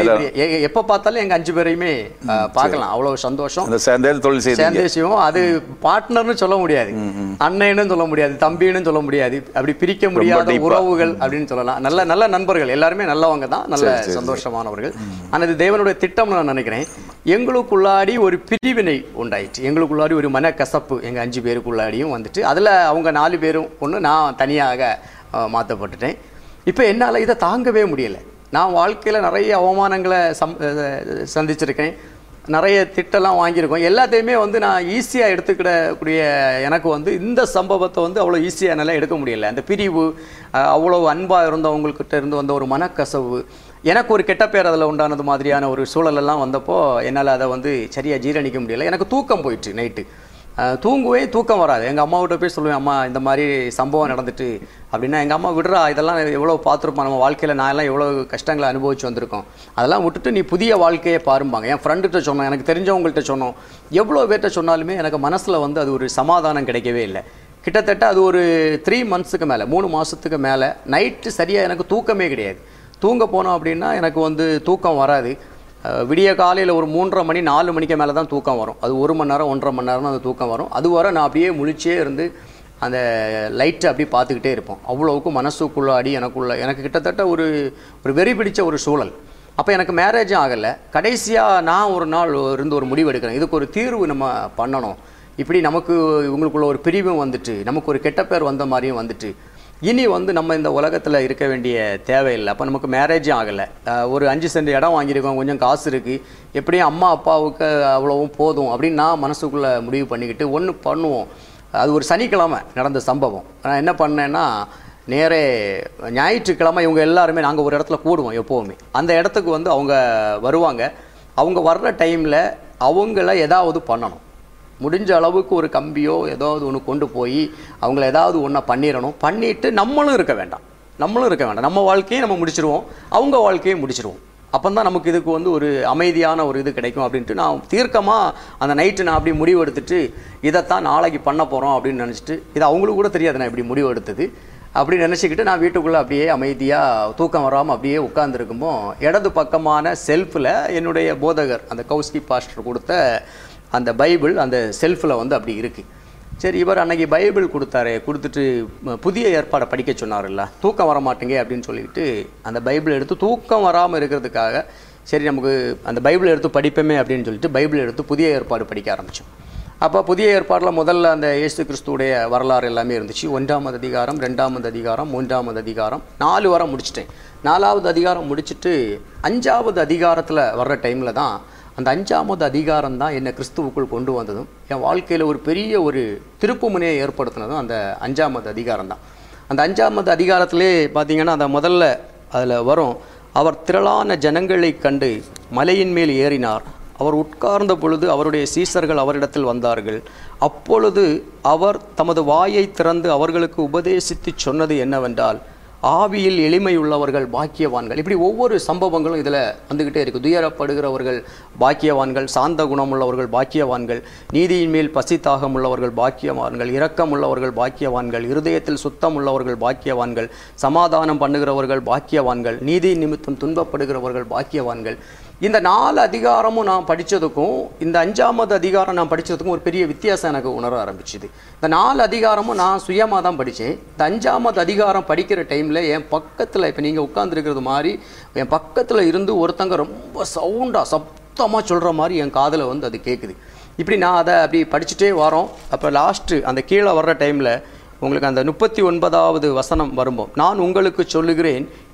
எப்ப பார்த்தாலும் எங்க அஞ்சு பேரையுமே பார்க்கலாம். அவ்வளவு சந்தோஷம். சந்தோஷம். அது பார்ட்னர்னு சொல்ல முடியாது, அண்ணன்னு சொல்ல முடியாது, தம்பின்னு சொல்ல முடியாது, அப்படி பிரிக்க முடியாத உறவுகள் அப்படின்னு சொல்லலாம். நல்ல நல்ல நண்பர்கள், எல்லாருமே நல்லவங்க தான், நல்ல சந்தோஷமானவர்கள். ஆனா இது தேவனுடைய திட்டம்னு நான் நினைக்கிறேன். எங்களுக்குள்ளாடி ஒரு பிரிவினை உண்டாயிடுச்சு. எங்களுக்குள்ளாடி ஒரு மனக்கசப்பு எங்க அஞ்சு பேருக்குள்ளாடியும் வந்துட்டு அதுல அவங்க நாலு பேரும் ஒன்று, நான் தனியாக மாற்றப்பட்டுட்டேன். இப்போ என்னால் இதை தாங்கவே முடியலை. நான் வாழ்க்கையில் நிறைய அவமானங்களை சம் சந்திச்சிருக்கேன், நிறைய திட்டெல்லாம் வாங்கியிருக்கோம். எல்லாத்தையுமே வந்து நான் ஈஸியாக எடுத்துக்கிடக்கூடிய எனக்கு வந்து இந்த சம்பவத்தை வந்து அவ்வளோ ஈஸியாக என்னால் எடுக்க முடியலை. அந்த பிரிவு, அவ்வளோ அன்பாக இருந்தவங்கக்கிட்ட இருந்து வந்த ஒரு மனக்கசவு, எனக்கு ஒரு கெட்ட பேர் அதில் உண்டானது மாதிரியான ஒரு சூழலெல்லாம் வந்தப்போ என்னால் அதை வந்து சரியாக ஜீரணிக்க முடியலை. எனக்கு தூக்கம் போயிடுச்சு. நைட்டு தூங்குவேன், தூக்கம் வராது. எங்கள் அம்மாவிட்ட போய் சொல்லுவேன், அம்மா இந்த மாதிரி சம்பவம் நடந்துட்டு அப்படின்னா எங்கள் அம்மா விடுறா, இதெல்லாம் எவ்வளோ பார்த்துருப்போம் நம்ம வாழ்க்கையில், நான் எல்லாம் எவ்வளோ கஷ்டங்களை அனுபவிச்சு வந்திருக்கோம், அதெல்லாம் விட்டுட்டு நீ புதிய வாழ்க்கையை பாரும்பாங்க. என் ஃப்ரெண்டுகிட்ட சொன்னோம், எனக்கு தெரிஞ்சவங்கள்ட்ட சொன்னோம், எவ்வளோ பேர்கிட்ட சொன்னாலுமே எனக்கு மனசில் வந்து அது ஒரு சமாதானம் கிடைக்கவே இல்லை. கிட்டத்தட்ட அது ஒரு த்ரீ மந்த்ஸுக்கு மேலே, மூணு மாதத்துக்கு மேலே நைட்டு சரியாக எனக்கு தூக்கமே கிடையாது. தூங்க போனோம் அப்படின்னா எனக்கு வந்து தூக்கம் வராது. விடிய காலையில் ஒரு மூன்றரை மணி நாலு மணிக்கு மேலே தான் தூக்கம் வரும். அது ஒரு மணி நேரம் ஒன்றரை மணி நேரம் தான் அந்த தூக்கம் வரும். அது வர நான் அப்படியே முழிச்சே இருந்து அந்த லைட்டை அப்படியே பார்த்துக்கிட்டே இருப்போம். அவ்வளோவுக்கு மனசுக்குள்ளே அடி எனக்குள்ள எனக்கு கிட்டத்தட்ட ஒரு ஒரு வெறி பிடிச்ச ஒரு சூழல். அப்போ எனக்கு மேரேஜும் ஆகலை. கடைசியாக நான் ஒரு நாள் இருந்து ஒரு முடிவு எடுக்கிறேன், இதுக்கு ஒரு தீர்வு நம்ம பண்ணணும். இப்படி நமக்கு இவங்களுக்குள்ள ஒரு பிரிவும் வந்துட்டு, நமக்கு ஒரு கெட்ட பேர் வந்த மாதிரியும் வந்துட்டு, இனி வந்து நம்ம இந்த உலகத்தில் இருக்க வேண்டிய தேவையில்லை. அப்போ நமக்கு மேரேஜும் ஆகலை. ஒரு அஞ்சு சென்ட் இடம் வாங்கியிருக்கோம், கொஞ்சம் காசு இருக்குது, எப்படியும் அம்மா அப்பாவுக்கு அவ்வளவும் போதும் அப்படின்னு நான் மனசுக்குள்ளே முடிவு பண்ணிக்கிட்டு ஒன்று பண்ணுவோம். அது ஒரு சனிக்கிழமை நடந்த சம்பவம். நான் என்ன பண்ணேன்னா, நேரே ஞாயிற்றுக்கிழமை இவங்க எல்லாருமே நாங்கள் ஒரு இடத்துல கூடுவோம் எப்போவுமே. அந்த இடத்துக்கு வந்து அவங்க வருவாங்க. அவங்க வர்ற டைமில் அவங்கள ஏதாவது பண்ணணும். முடிஞ்ச அளவுக்கு ஒரு கம்பியோ ஏதாவது ஒன்று கொண்டு போய் அவங்கள ஏதாவது ஒன்றை பண்ணிடணும். பண்ணிவிட்டு நம்மளும் இருக்க வேண்டாம், நம்மளும் இருக்க வேண்டாம், நம்ம வாழ்க்கையை நம்ம முடிச்சிருவோம், அவங்க வாழ்க்கையை முடிச்சிருவோம். அப்போ தான் நமக்கு இதுக்கு வந்து ஒரு அமைதியான ஒரு இது கிடைக்கும் அப்படின்ட்டு நான் தீர்க்கமாக அந்த நைட்டு நான் அப்படி முடிவு எடுத்துட்டு இதைத்தான் நாளைக்கு பண்ண போகிறோம் அப்படின்னு நினச்சிட்டு, இது அவங்களுக்கு கூட தெரியாது நான் இப்படி முடிவு எடுத்தது. அப்படி நினச்சிக்கிட்டு நான் வீட்டுக்குள்ளே அப்படியே அமைதியாக தூக்கம் வராமல் அப்படியே உட்கார்ந்துருக்கும்போ இடது பக்கமான செல்ஃபில் என்னுடைய போதகர் அந்த கௌஸ்கி பாஸ்டர் கொடுத்த அந்த பைபிள் அந்த செல்ஃபில் வந்து அப்படி இருக்குது. சரி, இவர் அன்னைக்கு பைபிள் கொடுத்தாரு, கொடுத்துட்டு புதிய ஏற்பாடை படிக்க சொன்னார்ல, தூக்கம் வர மாட்டேங்க அப்படின்னு சொல்லிட்டு அந்த பைபிள் எடுத்து தூக்கம் வராமல் இருக்கிறதுக்காக சரி நமக்கு அந்த பைபிள் எடுத்து படிப்போமே அப்படின்னு சொல்லிட்டு பைபிள் எடுத்து புதிய ஏற்பாடு படிக்க ஆரம்பித்தோம். அப்போ புதிய ஏற்பாடில் முதல்ல அந்த இயேசு கிறிஸ்துடைய வரலாறு எல்லாமே இருந்துச்சு. ஒன்றாவது அதிகாரம், ரெண்டாவது அதிகாரம், மூன்றாவது அதிகாரம், நாலு வாரம் முடிச்சிட்டேன். நாலாவது அதிகாரம் முடிச்சுட்டு அஞ்சாவது அதிகாரத்தில் வர்ற டைமில் தான் அந்த அஞ்சாவது அதிகாரம் தான் என்னை கிறிஸ்துவுக்குள் கொண்டு வந்ததும் என் வாழ்க்கையில் ஒரு பெரிய ஒரு திருப்பு முனையை ஏற்படுத்தினதும் அந்த அஞ்சாவது அதிகாரம் தான். அந்த அஞ்சாவது அதிகாரத்திலே பார்த்தீங்கன்னா அந்த முதல்ல அதில் வரும், அவர் திரளான ஜனங்களை கண்டு மலையின் மேல் ஏறினார். அவர் உட்கார்ந்த பொழுது அவருடைய சீசர்கள் அவரிடத்தில் வந்தார்கள். அப்பொழுது அவர் தமது வாயை திறந்து அவர்களுக்கு உபதேசித்து சொன்னது என்னவென்றால், ஆவியில் எளிமையுள்ளவர்கள் பாக்கியவான்கள். இப்படி ஒவ்வொரு சம்பவங்களும் இதில் வந்துக்கிட்டே இருக்குது. துயரப்படுகிறவர்கள் பாக்கியவான்கள், சாந்த குணமுள்ளவர்கள் பாக்கியவான்கள், நீதியின் மேல் பசி தாகம் உள்ளவர்கள் பாக்கியவான்கள், இரக்கம் உள்ளவர்கள் பாக்கியவான்கள், இருதயத்தில் சுத்தம் உள்ளவர்கள் பாக்கியவான்கள், சமாதானம் பண்ணுகிறவர்கள் பாக்கியவான்கள், நீதி நிமித்தம் துன்பப்படுகிறவர்கள் பாக்கியவான்கள். இந்த நாலு அதிகாரமும் நான் படித்ததுக்கும் இந்த அஞ்சாவது அதிகாரம் நான் படித்ததுக்கும் ஒரு பெரிய வித்தியாசம் எனக்கு உணர ஆரம்பிச்சுது. இந்த நாலு அதிகாரமும் நான் சுயமாக தான் படித்தேன். இந்த அஞ்சாவது அதிகாரம் படிக்கிற டைமில் என் பக்கத்தில் இப்போ நீங்கள் உட்காந்துருக்கிறது மாதிரி என் பக்கத்தில் இருந்து ஒருத்தங்க ரொம்ப சவுண்டாக சத்தமாக சொல்கிற மாதிரி என் காதில் வந்து அது கேட்குது. இப்படி நான் அதை அப்படி படிச்சுட்டே வரோம். அப்போ லாஸ்ட்டு அந்த கீழே வர்ற டைமில் உங்களுக்கு அந்த முப்பத்தி ஒன்பதாவது வசனம் வரும்போது, நான் உங்களுக்கு சொல்லுகிறேன்,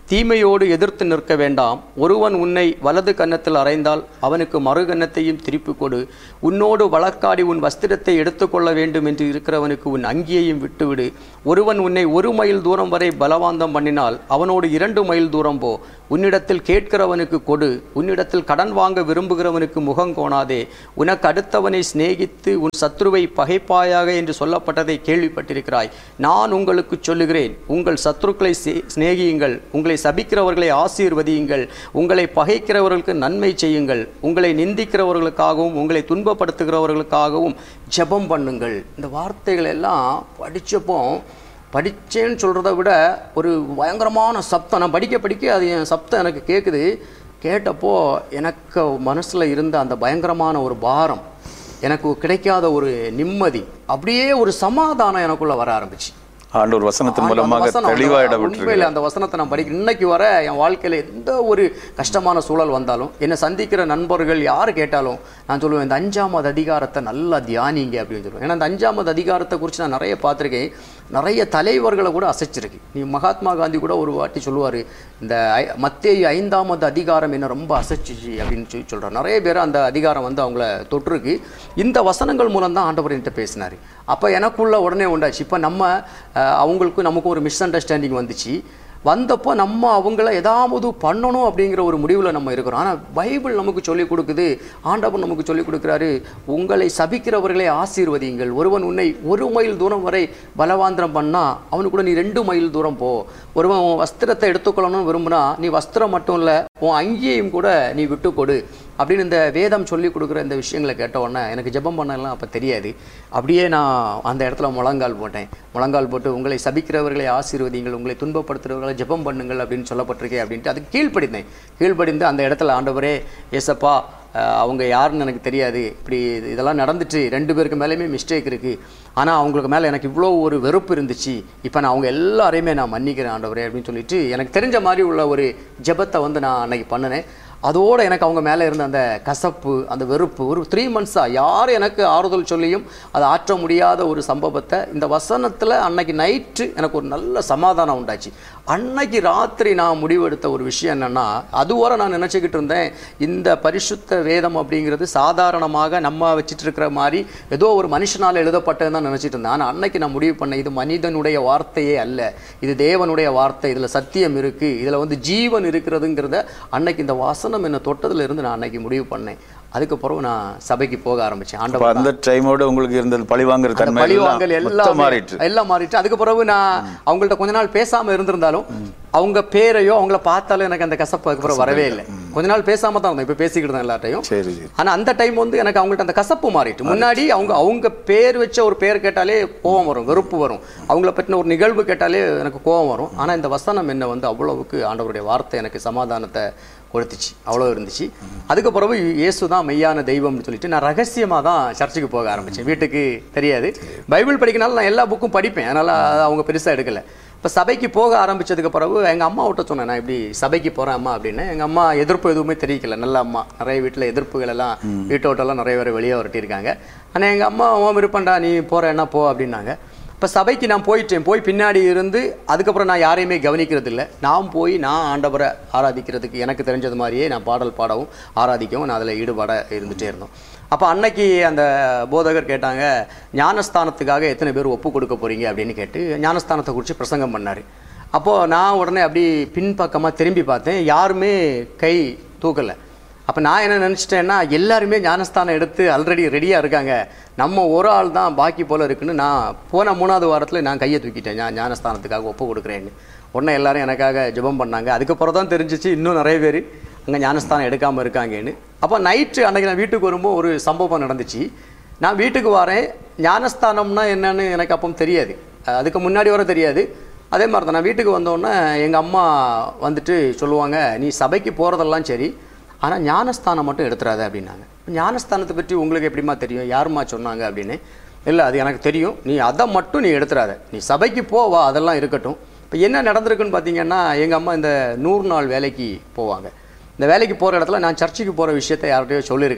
தீமையோடு எதிர்த்து நிற்க வேண்டாம். ஒருவன் உன்னை வலது கன்னத்தில் அறைந்தால் அவனுக்கு மறு கன்னத்தையும் திருப்பி கொடு. உன்னோடு வழக்காடி உன் வஸ்திரத்தை எடுத்துக்கொள்ள வேண்டும் என்று இருக்கிறவனுக்கு உன் அங்கியையும் விட்டுவிடு. ஒருவன் உன்னை ஒரு மைல் தூரம் வரை பலவாந்தம் பண்ணினால் அவனோடு இரண்டு மைல் தூரம் போ. உன்னிடத்தில் கேட்கிறவனுக்கு கொடு. உன்னிடத்தில் கடன் வாங்க விரும்புகிறவனுக்கு முகங்கோணாதே. உனக்கு அடுத்தவனை சிநேகித்து உன் சத்ருவை பகைப்பாயாக என்று சொல்லப்பட்டதை கேள்விப்பட்டிருக்கிறாய். நான் உங்களுக்கு சொல்லுகிறேன், உங்கள் சத்ருக்களை சிநேகியுங்கள், உங்களை சபிக்கிறவர்களை ஆசீர்வதியுங்கள், உங்களை பகைக்கிறவர்களுக்கு நன்மை செய்யுங்கள், உங்களை நிந்திக்கிறவர்களுக்காகவும் உங்களை துன்பப்படுத்துகிறவர்களுக்காகவும் ஜெபம் பண்ணுங்கள். இந்த வார்த்தைகள் எல்லாம் படித்தப்போ படித்தேன்னு சொல்கிறத விட ஒரு பயங்கரமான சப்தம். நான் படிக்க படிக்க அது என் சப்தம் எனக்கு கேட்குது. கேட்டப்போ எனக்கு மனசில் இருந்த அந்த பயங்கரமான ஒரு பாரம், எனக்கு கிடைக்காத ஒரு நிம்மதி, அப்படியே ஒரு சமாதானம் எனக்குள்ளே வர ஆரம்பிச்சு. ஆண்டவர் வசனத்தின் மூலமாக தெளிவாயிட உண்மையில் அந்த வசனத்தை நான் படிக்க இன்னைக்கு வர என் வாழ்க்கையில் எந்த ஒரு கஷ்டமான சூழல் வந்தாலும், என்னை சந்திக்கிற நண்பர்கள் யார் கேட்டாலும் நான் சொல்லுவேன், இந்த அஞ்சாமது அதிகாரத்தை நல்லா தியானிங்க அப்படின்னு சொல்லுவேன். ஏன்னா அந்த அஞ்சாமது அதிகாரத்தை குறித்து நான் நிறைய பார்த்துருக்கேன். நிறைய தலைவர்களை கூட அசைச்சிருக்கு. நீ மகாத்மா காந்தி கூட ஒரு வாட்டி சொல்லுவார், இந்த மத்தேயு ஐந்தாமது அதிகாரம் என்ன ரொம்ப அசைச்சிச்சு அப்படின்னு சொல்லி சொல்கிறார். நிறைய பேர் அந்த அதிகாரம் வந்து அவங்கள தொற்றுருக்கு. இந்த வசனங்கள் மூலம் தான் ஆண்டவர் என்கிட்ட பேசினார். அப்போ எனக்குள்ள உடனே உண்டாச்சு, இப்போ நம்ம அவங்களுக்கும் நமக்கும் ஒரு மிஸ் அண்டர்ஸ்டாண்டிங் வந்துச்சு. வந்தப்போ நம்ம அவங்கள ஏதாவது பண்ணணும் அப்படிங்கிற ஒரு முடிவில் நம்ம இருக்கிறோம். ஆனால் பைபிள் நமக்கு சொல்லிக் கொடுக்குது, ஆண்டவர் நமக்கு சொல்லிக் கொடுக்குறாரு, உங்களை சபிக்கிறவர்களை ஆசீர்வதியுங்கள். ஒருவன் உன்னை ஒரு மைல் தூரம் வரை பலவாந்திரம் பண்ணால் அவனுக்கு கூட நீ ரெண்டு மைல் தூரம் போ. ஒருவன் உன் வஸ்திரத்தை எடுத்துக்கொள்ளணும்னு விரும்புனா நீ வஸ்திரம் மட்டும் இல்லை, உன் அங்கேயும் கூட நீ விட்டு கொடு அப்படின்னு இந்த வேதம் சொல்லி கொடுக்குற இந்த விஷயங்களை கேட்ட உடனே எனக்கு ஜெபம் பண்ணலாம் அப்போ தெரியாது. அப்படியே நான் அந்த இடத்துல முழங்கால் போட்டேன். முழங்கால் போட்டு உங்களை சபிக்கிறவர்களை ஆசீர்வதிங்கள், உங்களை துன்பப்படுத்துகிறவர்களை ஜெபம் பண்ணுங்கள் அப்படின்னு சொல்லப்பட்டிருக்கேன் அப்படின்ட்டு அதுக்கு கீழ்ப்படிந்தேன். கீழ்ப்படிந்து அந்த இடத்துல ஆண்டவரே ஏசப்பா, அவங்க யாருன்னு எனக்கு தெரியாது, இப்படி இதெல்லாம் நடந்துட்டு ரெண்டு பேருக்கு மேலேயுமே மிஸ்டேக் இருக்குது, ஆனால் அவங்களுக்கு மேலே எனக்கு இவ்வளோ ஒரு வெறுப்பு இருந்துச்சு, இப்போ நான் அவங்க எல்லாரையுமே நான் மன்னிக்கிறேன் ஆண்டவரே அப்படின்னு சொல்லிட்டு எனக்கு தெரிஞ்ச மாதிரி உள்ள ஒரு ஜெபத்தை வந்து நான் அன்னைக்கு பண்ணினேன். அதோடு எனக்கு அவங்க மேலே இருந்த அந்த கசப்பு, அந்த வெறுப்பு, ஒரு த்ரீ மந்த்ஸாக யார் எனக்கு ஆறுதல் சொல்லியும் அதை ஆற்ற முடியாத ஒரு சம்பவத்தை இந்த வசனத்தில் அன்னைக்கு நைட்டு எனக்கு ஒரு நல்ல சமாதானம் உண்டாச்சு. அன்னைக்கு ராத்திரி நான் முடிவெடுத்த ஒரு விஷயம் என்னென்னா, அதுவரை நான் நினச்சிக்கிட்டு இருந்தேன் இந்த பரிசுத்த வேதம் அப்படிங்கிறது சாதாரணமாக நம்ம வச்சுட்டு இருக்கிற மாதிரி ஏதோ ஒரு மனுஷனால் எழுதப்பட்டதுன்னு தான் நினச்சிட்டு இருந்தேன். ஆனால் அன்னைக்கு நான் முடிவு பண்ணேன், இது மனிதனுடைய வார்த்தையே அல்ல, இது தேவனுடைய வார்த்தை, இதில் சத்தியம் இருக்குது, இதில் வந்து ஜீவன் இருக்கிறதுங்கிறத அன்னைக்கு இந்த வாசனம் என்ன தொட்டதுல இருந்து நான் அன்னைக்கு முடிவு பண்ணேன். அதுக்கப்புறம் நான் சபைக்கு போக ஆரம்பிச்சேன். ஆண்டவர் அந்த டைமோட உங்களுக்கு இருந்தது பழிவாங்கற தன்மை பழிவாங்கல் எல்லாம் மாறிட்டு எல்லாம் மாறிட்டு அதுக்கப்புறம் நான் அவங்கள்ட்ட கொஞ்ச நாள் பேசாம இருந்திருந்தாலும் அவங்க பேரையோ அவங்கள பார்த்தாலும் எனக்கு அந்த கசப்பு அதுக்கப்புறம் வரவே இல்லை. கொஞ்ச நாள் பேசாம தான் இருந்தேன், இப்போ பேசிக்கிட்டு தான் எல்லார்ட்டையும். ஆனால் அந்த டைம் வந்து எனக்கு அவங்கள்ட்ட அந்த கசப்பு மாறிட்டு. முன்னாடி அவங்க அவங்க பேர் வச்ச ஒரு பேர் கேட்டாலே கோபம் வரும், வெறுப்பு வரும், அவங்கள பற்றின ஒரு நிகழ்வு கேட்டாலே எனக்கு கோபம் வரும். ஆனால் இந்த வசனம் என்ன வந்து அவ்வளவுக்கு ஆண்டவருடைய வார்த்தை எனக்கு சமாதானத்தை கொடுத்துச்சு, அவ்வளோ இருந்துச்சு. அதுக்கப்புறம் இயேசு தான் மெய்யான தெய்வம்னு சொல்லிட்டு நான் ரகசியமாக தான் சர்ச்சுக்கு போக ஆரம்பித்தேன். வீட்டுக்கு தெரியாது. பைபிள் படிக்கனால நான் எல்லா புக்கும் படிப்பேன், அதனால் அவங்க பெருசாக எடுக்கலை. இப்போ சபைக்கு போக ஆரம்பித்ததுக்கு பிறகு எங்கள் அம்மாவிட்ட சொன்னேன், நான் இப்படி சபைக்கு போகிறேன் அம்மா அப்படின்னு. எங்கள் அம்மா எதிர்ப்பு எதுவுமே தெரிவிக்கல, நல்ல அம்மா. நிறைய வீட்டில் எதிர்ப்புகள் எல்லாம் வீட்டோட்டெல்லாம் நிறைய பேர் வெளியே வரட்டியிருக்காங்க. ஆனால் எங்கள் அம்மா உன் விருப்பண்டா, நீ போகிறேன்னா போ அப்படின்னாங்க. இப்போ சபைக்கு நான் போயிட்டேன். போய் பின்னாடி இருந்து அதுக்கப்புறம் நான் யாரையுமே கவனிக்கிறது இல்லை. நான் போய் நான் ஆண்டவரை ஆராதிக்கிறதுக்கு எனக்கு தெரிஞ்சது மாதிரியே நான் பாடல் பாடவும் ஆராதிக்கவும் நான் அதில் ஈடுபாட இருந்துகிட்டே இருந்தோம். அப்போ அன்னைக்கு அந்த போதகர் கேட்டாங்க, ஞானஸ்தானத்துக்காக எத்தனை பேர் ஒப்பு கொடுக்க போகிறீங்க அப்படின்னு கேட்டு ஞானஸ்தானத்தை குறித்து பிரசங்கம் பண்ணார். அப்போது நான் உடனே அப்படி பின்பக்கமாக திரும்பி பார்த்தேன், யாருமே கை தூக்கலை. அப்போ நான் என்ன நினச்சிட்டேன்னா, எல்லாருமே ஞானஸ்தானம் எடுத்து ஆல்ரெடி ரெடியாக இருக்காங்க, நம்ம ஒரு ஆள் தான் பாக்கி போல் இருக்குன்னு நான் போன மூணாவது வாரத்தில் நான் கையை தூக்கிட்டேன், ஞா ஞானஸ்தானத்துக்காக ஒப்பு கொடுக்குறேன்னு. உடனே எல்லாரும் எனக்காக ஜெபம் பண்ணாங்க. அதுக்கப்புறம் தான் தெரிஞ்சிச்சு இன்னும் நிறைய பேர் அங்கே ஞானஸ்தானம் எடுக்காமல் இருக்காங்கன்னு. அப்போ நைட்டு அன்றைக்கி நான் வீட்டுக்கு வரும்போது ஒரு சம்பவம் நடந்துச்சு. நான் வீட்டுக்கு வரேன், ஞானஸ்தானம்னா என்னன்னு எனக்கு அப்போ தெரியாது, அதுக்கு முன்னாடி வர தெரியாது. அதே மாதிரி தான் நான் வீட்டுக்கு வந்தோடனே எங்கள் அம்மா வந்துட்டு சொல்லுவாங்க, நீ சபைக்கு போகிறதெல்லாம் சரி, ஆனால் ஞானஸ்தானம் மட்டும் எடுத்துறாத அப்படின்னாங்க. ஞானஸ்தானத்தை பற்றி உங்களுக்கு எப்படிமா தெரியும், யாருமா சொன்னாங்க அப்படின்னு. இல்லை அது எனக்கு தெரியும், நீ அதை மட்டும் நீ எடுத்துறாத, நீ சபைக்கு போவா, அதெல்லாம் இருக்கட்டும். இப்போ என்ன நடந்திருக்குன்னு பார்த்தீங்கன்னா, எங்கள் அம்மா இந்த நூறு நாள் வேலைக்கு போவாங்க. இந்த வேலைக்கு போகிற இடத்துல நான் சர்ச்சுக்கு போகிற விஷயத்தை யார்கிட்டயோ சொல்லியிருக்காங்க.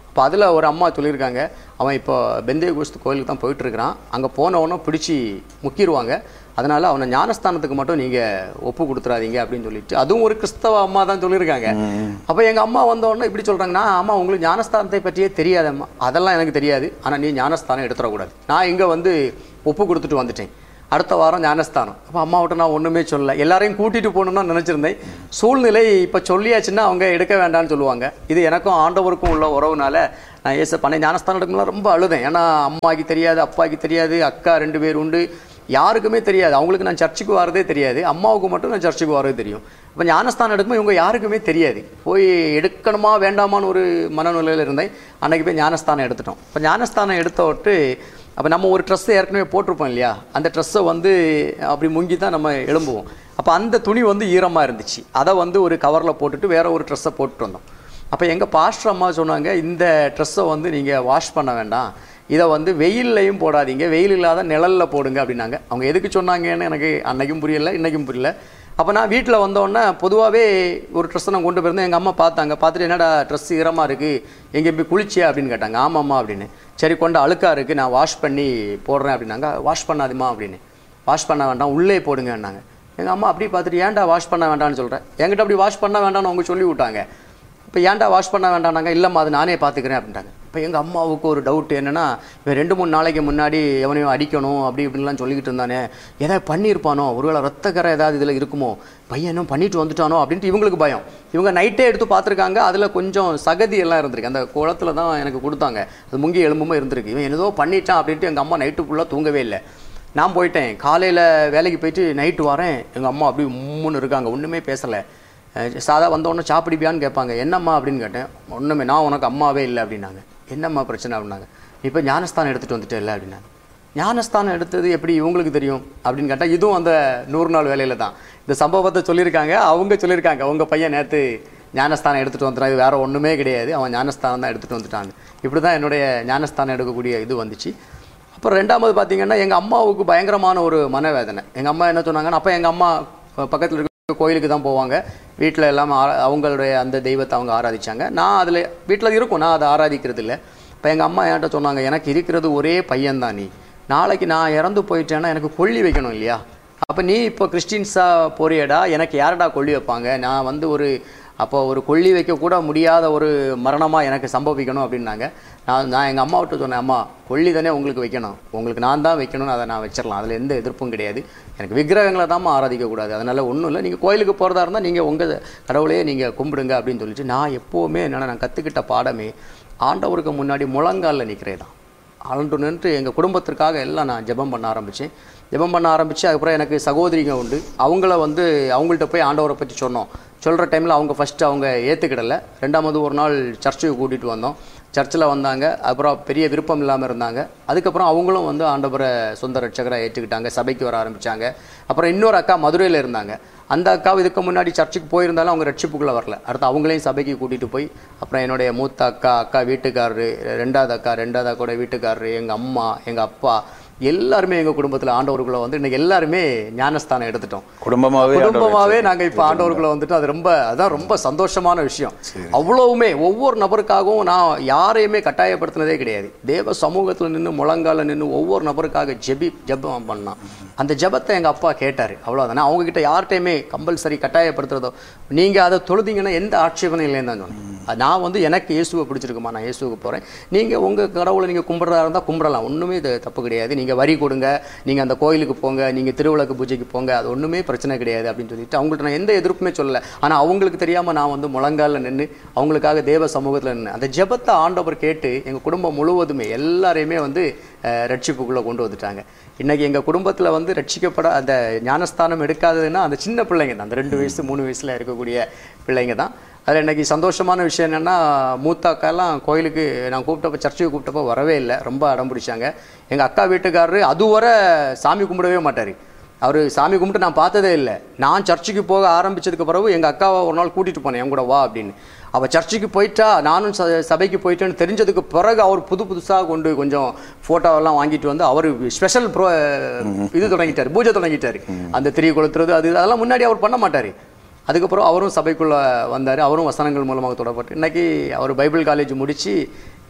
இப்போ அதில் ஒரு அம்மா சொல்லியிருக்காங்க, அவன் இப்போ பெந்தே கோஸ்து கோயிலுக்கு தான் போயிட்டுருக்கிறான், அங்கே போனவொன்னே பிடிச்சி முக்கிடுவாங்க, அதனால் அவனை ஞானஸ்தானத்துக்கு மட்டும் நீங்கள் ஒப்பு கொடுத்துறாதீங்க அப்படின்னு சொல்லிட்டு, அதுவும் ஒரு கிறிஸ்தவ அம்மா தான் சொல்லியிருக்காங்க. அப்போ எங்கள் அம்மா வந்தோடனே இப்படி சொல்கிறாங்கன்னா, அம்மா உங்களுக்கு ஞானஸ்தானத்தை பற்றியே தெரியாதம்மா. அதெல்லாம் எனக்கு தெரியாது, ஆனால் நீ ஞானஸ்தானம் எடுத்துடக்கூடாது. நான் இங்கே வந்து ஒப்பு கொடுத்துட்டு வந்துட்டேன், அடுத்த வாரம் ஞானஸ்தானம். அப்போ அம்மாவிட்ட நான் ஒன்றுமே சொல்லலை, எல்லாரையும் கூட்டிகிட்டு போகணுன்னு நினச்சிருந்தேன். சூழ்நிலை இப்போ சொல்லியாச்சுன்னா அவங்க எடுக்க வேண்டாம்னு சொல்லுவாங்க. இது எனக்கும் ஆண்டவருக்கும் உள்ள உறவுனால நான் ஏச பண்ண ஞானஸ்தானம் எடுக்கணும்லாம் ரொம்ப அழுதேன். ஏன்னா அம்மாவுக்கு தெரியாது, அப்பாவுக்கு தெரியாது, அக்கா ரெண்டு பேர் உண்டு, யாருக்குமே தெரியாது. அவங்களுக்கு நான் சர்ச்சுக்கு வரதே தெரியாது, அம்மாவுக்கு மட்டும் நான் சர்ச்சுக்கு வரதே தெரியும். இப்போ ஞானஸ்தானம் எடுக்கும்போது இவங்க யாருக்குமே தெரியாது. போய் எடுக்கணுமா வேண்டாமான்னு ஒரு மனநிலையில் இருந்தேன். அன்றைக்கி போய் ஞானஸ்தானம் எடுத்துட்டோம். இப்போ ஞானஸ்தானம் எடுத்த விட்டு அப்போ நம்ம ஒரு ட்ரெஸ்ஸை ஏற்கனவே போட்டிருப்போம் இல்லையா, அந்த ட்ரெஸ்ஸை வந்து அப்படி முங்கி தான் நம்ம எழும்புவோம். அப்போ அந்த துணி வந்து ஈரமாக இருந்துச்சு, அதை வந்து ஒரு கவரில் போட்டுட்டு வேறு ஒரு ட்ரெஸ்ஸை போட்டுட்டு வந்தோம். அப்போ எங்கள் பாஸ்டர் அம்மா சொன்னாங்க, இந்த ட்ரெஸ்ஸை வந்து நீங்கள் வாஷ் பண்ண வேண்டாம், இதை வந்து வெயில்லையும் போடாதீங்க, வெயில் இல்லாத நிழலில் போடுங்க அப்படின்னாங்க. அவங்க எதுக்கு சொன்னாங்கன்னு எனக்கு அன்றைக்கும் புரியலை, இன்றைக்கும் புரியல. அப்போ நான் வீட்டில் வந்தோடனே பொதுவாகவே ஒரு ட்ரெஸ்ஸை நான் கொண்டு போயிருந்தேன். எங்கள் அம்மா பார்த்தாங்க, பார்த்துட்டு என்னடா ட்ரெஸ் ஈரமாக இருக்குது, எங்கே போய் குளிச்சியா அப்படின்னு கேட்டாங்க. ஆமாம்மா அப்படின்னு. சரி கொண்டு அழுக்காக இருக்குது, நான் வாஷ் பண்ணி போடுறேன் அப்படின்னாங்க. வாஷ் பண்ணாதுமா அப்படின்னு. வாஷ் பண்ண வேண்டாம், உள்ளே போடுங்கன்னாங்க. எங்கள் அம்மா அப்படி பார்த்துட்டு ஏன்டா வாஷ் பண்ண வேண்டாம்னு சொல்கிறேன், என்கிட்ட அப்படி வாஷ் பண்ண வேண்டாம்னு அவங்க சொல்லி விட்டாங்க. இப்போ ஏன்டா வாஷ் பண்ண வேண்டாம்னாங்க, இல்லைம்மா அது நானே பார்த்துக்கிறேன் அப்படின்ட்டாங்க. இப்போ எங்கள் அம்மாவுக்கு ஒரு டவுட் என்னென்னா, இவன் ரெண்டு மூணு நாளைக்கு முன்னாடி எவனையும் அடிக்கணும் அப்படி இப்படின்லாம் சொல்லிக்கிட்டு இருந்தானே, ஏதாவது பண்ணியிருப்பானோ, ஒருவேளை ரத்தக்கரை ஏதாவது இதில் இருக்குமோ, பையனும் பண்ணிட்டு வந்துட்டானோ அப்படின்ட்டு இவங்களுக்கு பயம். இவங்க நைட்டே எடுத்து பார்த்துருக்காங்க, அதில் கொஞ்சம் சகதி எல்லாம் இருந்திருக்கு, அந்த குளத்தில் தான் எனக்கு கொடுத்தாங்க, அது முங்கி எலும்புமே இருந்திருக்கு. இவன் ஏதோ பண்ணிட்டான் அப்படின்ட்டு எங்கள் அம்மா நைட்டு ஃபுல்லாக தூங்கவே இல்லை. நான் போயிட்டேன், காலையில் வேலைக்கு போயிட்டு நைட்டு வரேன், எங்கள் அம்மா அப்படி மூணு இருக்காங்க, ஒன்றுமே பேசலை. சாதா வந்தோடனே சாப்பிடிப்பியான்னு கேட்பாங்க. என்னம்மா அப்படின்னு கேட்டேன். ஒன்றுமே, நான் உனக்கு அம்மாவே இல்லை அப்படின்னாங்க. என்னம்மா பிரச்சனை அப்படின்னாங்க. இப்போ ஞானஸ்தானம் எடுத்துகிட்டு வந்துட்டு இல்லை அப்படின்னாங்க. ஞானஸ்தானம் எடுத்தது எப்படி இவங்களுக்கு தெரியும் அப்படின்னு கேட்டால், இதுவும் அந்த நூறு நாள் வேலையில் தான் இந்த சம்பவத்தை சொல்லியிருக்காங்க. அவங்க சொல்லியிருக்காங்க, உங்கள் பையன் நேற்று ஞானஸ்தானம் எடுத்துகிட்டு வந்துட்டான், இது வேறு ஒன்றுமே கிடையாது, அவன் ஞானஸ்தானம் தான் எடுத்துகிட்டு வந்துட்டான். இப்படி தான் என்னுடைய ஞானஸ்தானம் எடுக்கக்கூடிய இது வந்துச்சு. அப்புறம் ரெண்டாவது பார்த்திங்கன்னா, எங்கள் அம்மாவுக்கு பயங்கரமான ஒரு மனவேதனை. எங்கள் அம்மா என்ன சொன்னாங்கன்னா, அப்போ எங்கள் அம்மா பக்கத்தில் இருக்க கோயிலுக்கு தான் போவாங்க, வீட்டில் எல்லாம் அவங்களுடைய அந்த தெய்வத்தை அவங்க ஆராதிச்சாங்க. நான் அதில் வீட்டில் இருக்கும், நான் அதை ஆராதிக்கிறது இல்லை. இப்போ எங்கள் அம்மா என்கிட்ட சொன்னாங்க, எனக்கு இருக்கிறது ஒரே பையன்தான், நீ நாளைக்கு நான் இறந்து போயிட்டேன்னா எனக்கு கொல்லி வைக்கணும் இல்லையா, அப்போ நீ இப்போ கிறிஸ்டின்ஸாக போறியடா, எனக்கு யாரடா கொல்லி வைப்பாங்க, நான் வந்து ஒரு அப்போ ஒரு கொல்லி வைக்கக்கூட முடியாத ஒரு மரணமாக எனக்கு சம்பவிக்கணும் அப்படின்னாங்க. நான் நான் எங்கள் அம்மாவிட்ட சொன்னேன், அம்மா கொல்லி தானே உங்களுக்கு வைக்கணும், உங்களுக்கு நான் தான் வைக்கணும்னு அதை நான் வச்சிடலாம், அதில் எந்த எதிர்ப்பும் கிடையாது, எனக்கு விக்கிரகங்களை தான் ஆராதிக்கக்கூடாது, அதனால் ஒன்றும் இல்லை, நீங்கள் கோயிலுக்கு போகிறதா இருந்தால் நீங்கள் உங்கள் கடவுளையே நீங்கள் கும்பிடுங்க அப்படின்னு சொல்லிட்டு, நான் எப்போவுமே என்னென்னா நான் கற்றுக்கிட்ட பாடமே ஆண்டவருக்கு முன்னாடி முழங்காலில் நிற்கிறே தான். ஆண்டு நின்று எங்கள் குடும்பத்திற்காக எல்லாம் நான் ஜெபம் பண்ண ஆரம்பித்தேன். ஜெபம் பண்ண ஆரம்பித்து அதுக்கப்புறம் எனக்கு சகோதரிங்க உண்டு, அவங்கள வந்து அவங்கள்ட்ட போய் ஆண்டவரை பற்றி சொன்னோம். சொல்கிற டைமில் அவங்க ஃபஸ்ட்டு அவங்க ஏற்றுக்கிடலை. ரெண்டாவது ஒரு நாள் சர்ச்சுக்கு கூட்டிகிட்டு வந்தோம், சர்ச்சில் வந்தாங்க, அப்புறம் பெரிய விருப்பம் இல்லாமல் இருந்தாங்க. அதுக்கப்புறம் அவங்களும் வந்து ஆண்டவரை சொந்த ரட்சகராக ஏற்றுக்கிட்டாங்க, சபைக்கு வர ஆரம்பித்தாங்க. அப்புறம் இன்னொரு அக்கா மதுரையில் இருந்தாங்க, அந்த அக்காவும் இதுக்கு முன்னாடி சர்ச்சுக்கு போயிருந்தாலும் அவங்க ரட்சிப்புக்குள்ளே வரல. அடுத்து அவங்களையும் சபைக்கு கூட்டிகிட்டு போய், அப்புறம் என்னுடைய மூத்த அக்கா, அக்கா வீட்டுக்காரரு, ரெண்டாவது அக்கா, ரெண்டாவது அக்கோட வீட்டுக்காரரு, எங்கள் அம்மா, எங்கள் அப்பா, எல்லாருமே எங்கள் குடும்பத்தில் ஆண்டவருக்குள்ளே வந்து இன்றைக்கி எல்லாருமே ஞானஸ்தானம் எடுத்துட்டோம். குடும்பமாகவே குடும்பமாகவே நாங்கள் இப்போ ஆண்டவருக்குள்ளே வந்துட்டு அது ரொம்ப அதான் ரொம்ப சந்தோஷமான விஷயம். அவ்வளவுமே ஒவ்வொரு நபருக்காகவும் நான் யாரையுமே கட்டாயப்படுத்தினதே கிடையாது. தேவ சமூகத்தில் நின்று முழங்கால நின்று ஒவ்வொரு நபருக்காக ஜெபி ஜெபம் பண்ணான். அந்த ஜெபத்தை எங்கள் அப்பா கேட்டார், அவ்வளோதானே. அவங்ககிட்ட யார்கிட்டையுமே கம்பல்சரி கட்டாயப்படுத்துறதோ, நீங்கள் அதை தொழுதிங்கன்னா எந்த ஆட்சேபனையும் இல்லைன்னு தான் சொன்னேன். நான் வந்து எனக்கு இயேசுவை பிடிச்சிருக்குமா, நான் இயேசுவுக்கு போகிறேன், நீங்கள் உங்கள் கடவுளை நீங்கள் கும்பிட்றதா இருந்தால் கும்பிடலாம், ஒன்றுமே இது தப்பு கிடையாது, நீங்கள் வரி கொடுங்க, நீங்கள் அந்த கோயிலுக்கு போங்க, நீங்கள் திருவிளக்கு பூஜைக்கு போங்க, அது ஒன்றுமே பிரச்சனை கிடையாது அப்படின்னு சொல்லிட்டு அவங்கள்ட்ட நான் எந்த எதிர்ப்புமே சொல்லலை. ஆனால் அவங்களுக்கு தெரியாமல் நான் வந்து முழங்காலில் நின்று அவங்களுக்காக தேவ சமூகத்தில் நின்று அந்த ஜெபத்தை ஆண்டவர் கேட்டு எங்கள் குடும்பம் முழுவதுமே எல்லாரையுமே வந்து ரட்சிப்புக்குள்ளே கொண்டு வந்துட்டாங்க. இன்றைக்கி எங்கள் குடும்பத்தில் வந்து ரட்சிக்கப்பட அந்த ஞானஸ்தானம் எடுக்காததுன்னா அந்த சின்ன பிள்ளைங்க தான், அந்த ரெண்டு வயசு மூணு வயசில் இருக்கக்கூடிய பிள்ளைங்க தான். அதில் இன்றைக்கி சந்தோஷமான விஷயம் என்னென்னா, மூத்த அக்காலாம் கோயிலுக்கு நான் கூப்பிட்டப்போ, சர்ச்சுக்கு கூப்பிட்டப்போ வரவே இல்லை, ரொம்ப அடம் பிடிச்சாங்க. எங்கள் அக்கா வீட்டுக்காரரு அதுவரை சாமி கும்பிடவே மாட்டார், அவர் சாமி கும்பிட்டு நான் பார்த்ததே இல்லை. நான் சர்ச்சுக்கு போக ஆரம்பித்ததுக்கு பிறகு எங்கள் அக்காவை ஒரு நாள் கூட்டிகிட்டு போனேன், என் கூட வா அப்படின்னு. அவள் சர்ச்சுக்கு போயிட்டா, நானும் ச சபைக்கு போயிட்டேன்னு தெரிஞ்சதுக்கு பிறகு அவர் புது புதுசாக கொண்டு கொஞ்சம் ஃபோட்டோவெல்லாம் வாங்கிட்டு வந்து அவர் ஸ்பெஷல் ப்ரோ இது தொடங்கிட்டார், பூஜை தொடங்கிட்டார். அந்த திரி கொளுத்துறது அது அதெல்லாம் முன்னாடி அவர் பண்ண மாட்டார். அதுக்கப்புறம் அவரும் சபைக்குள்ளே வந்தார், அவரும் வசனங்கள் மூலமாக தொடப்பட்டு இன்றைக்கி அவர் பைபிள் காலேஜ் முடித்து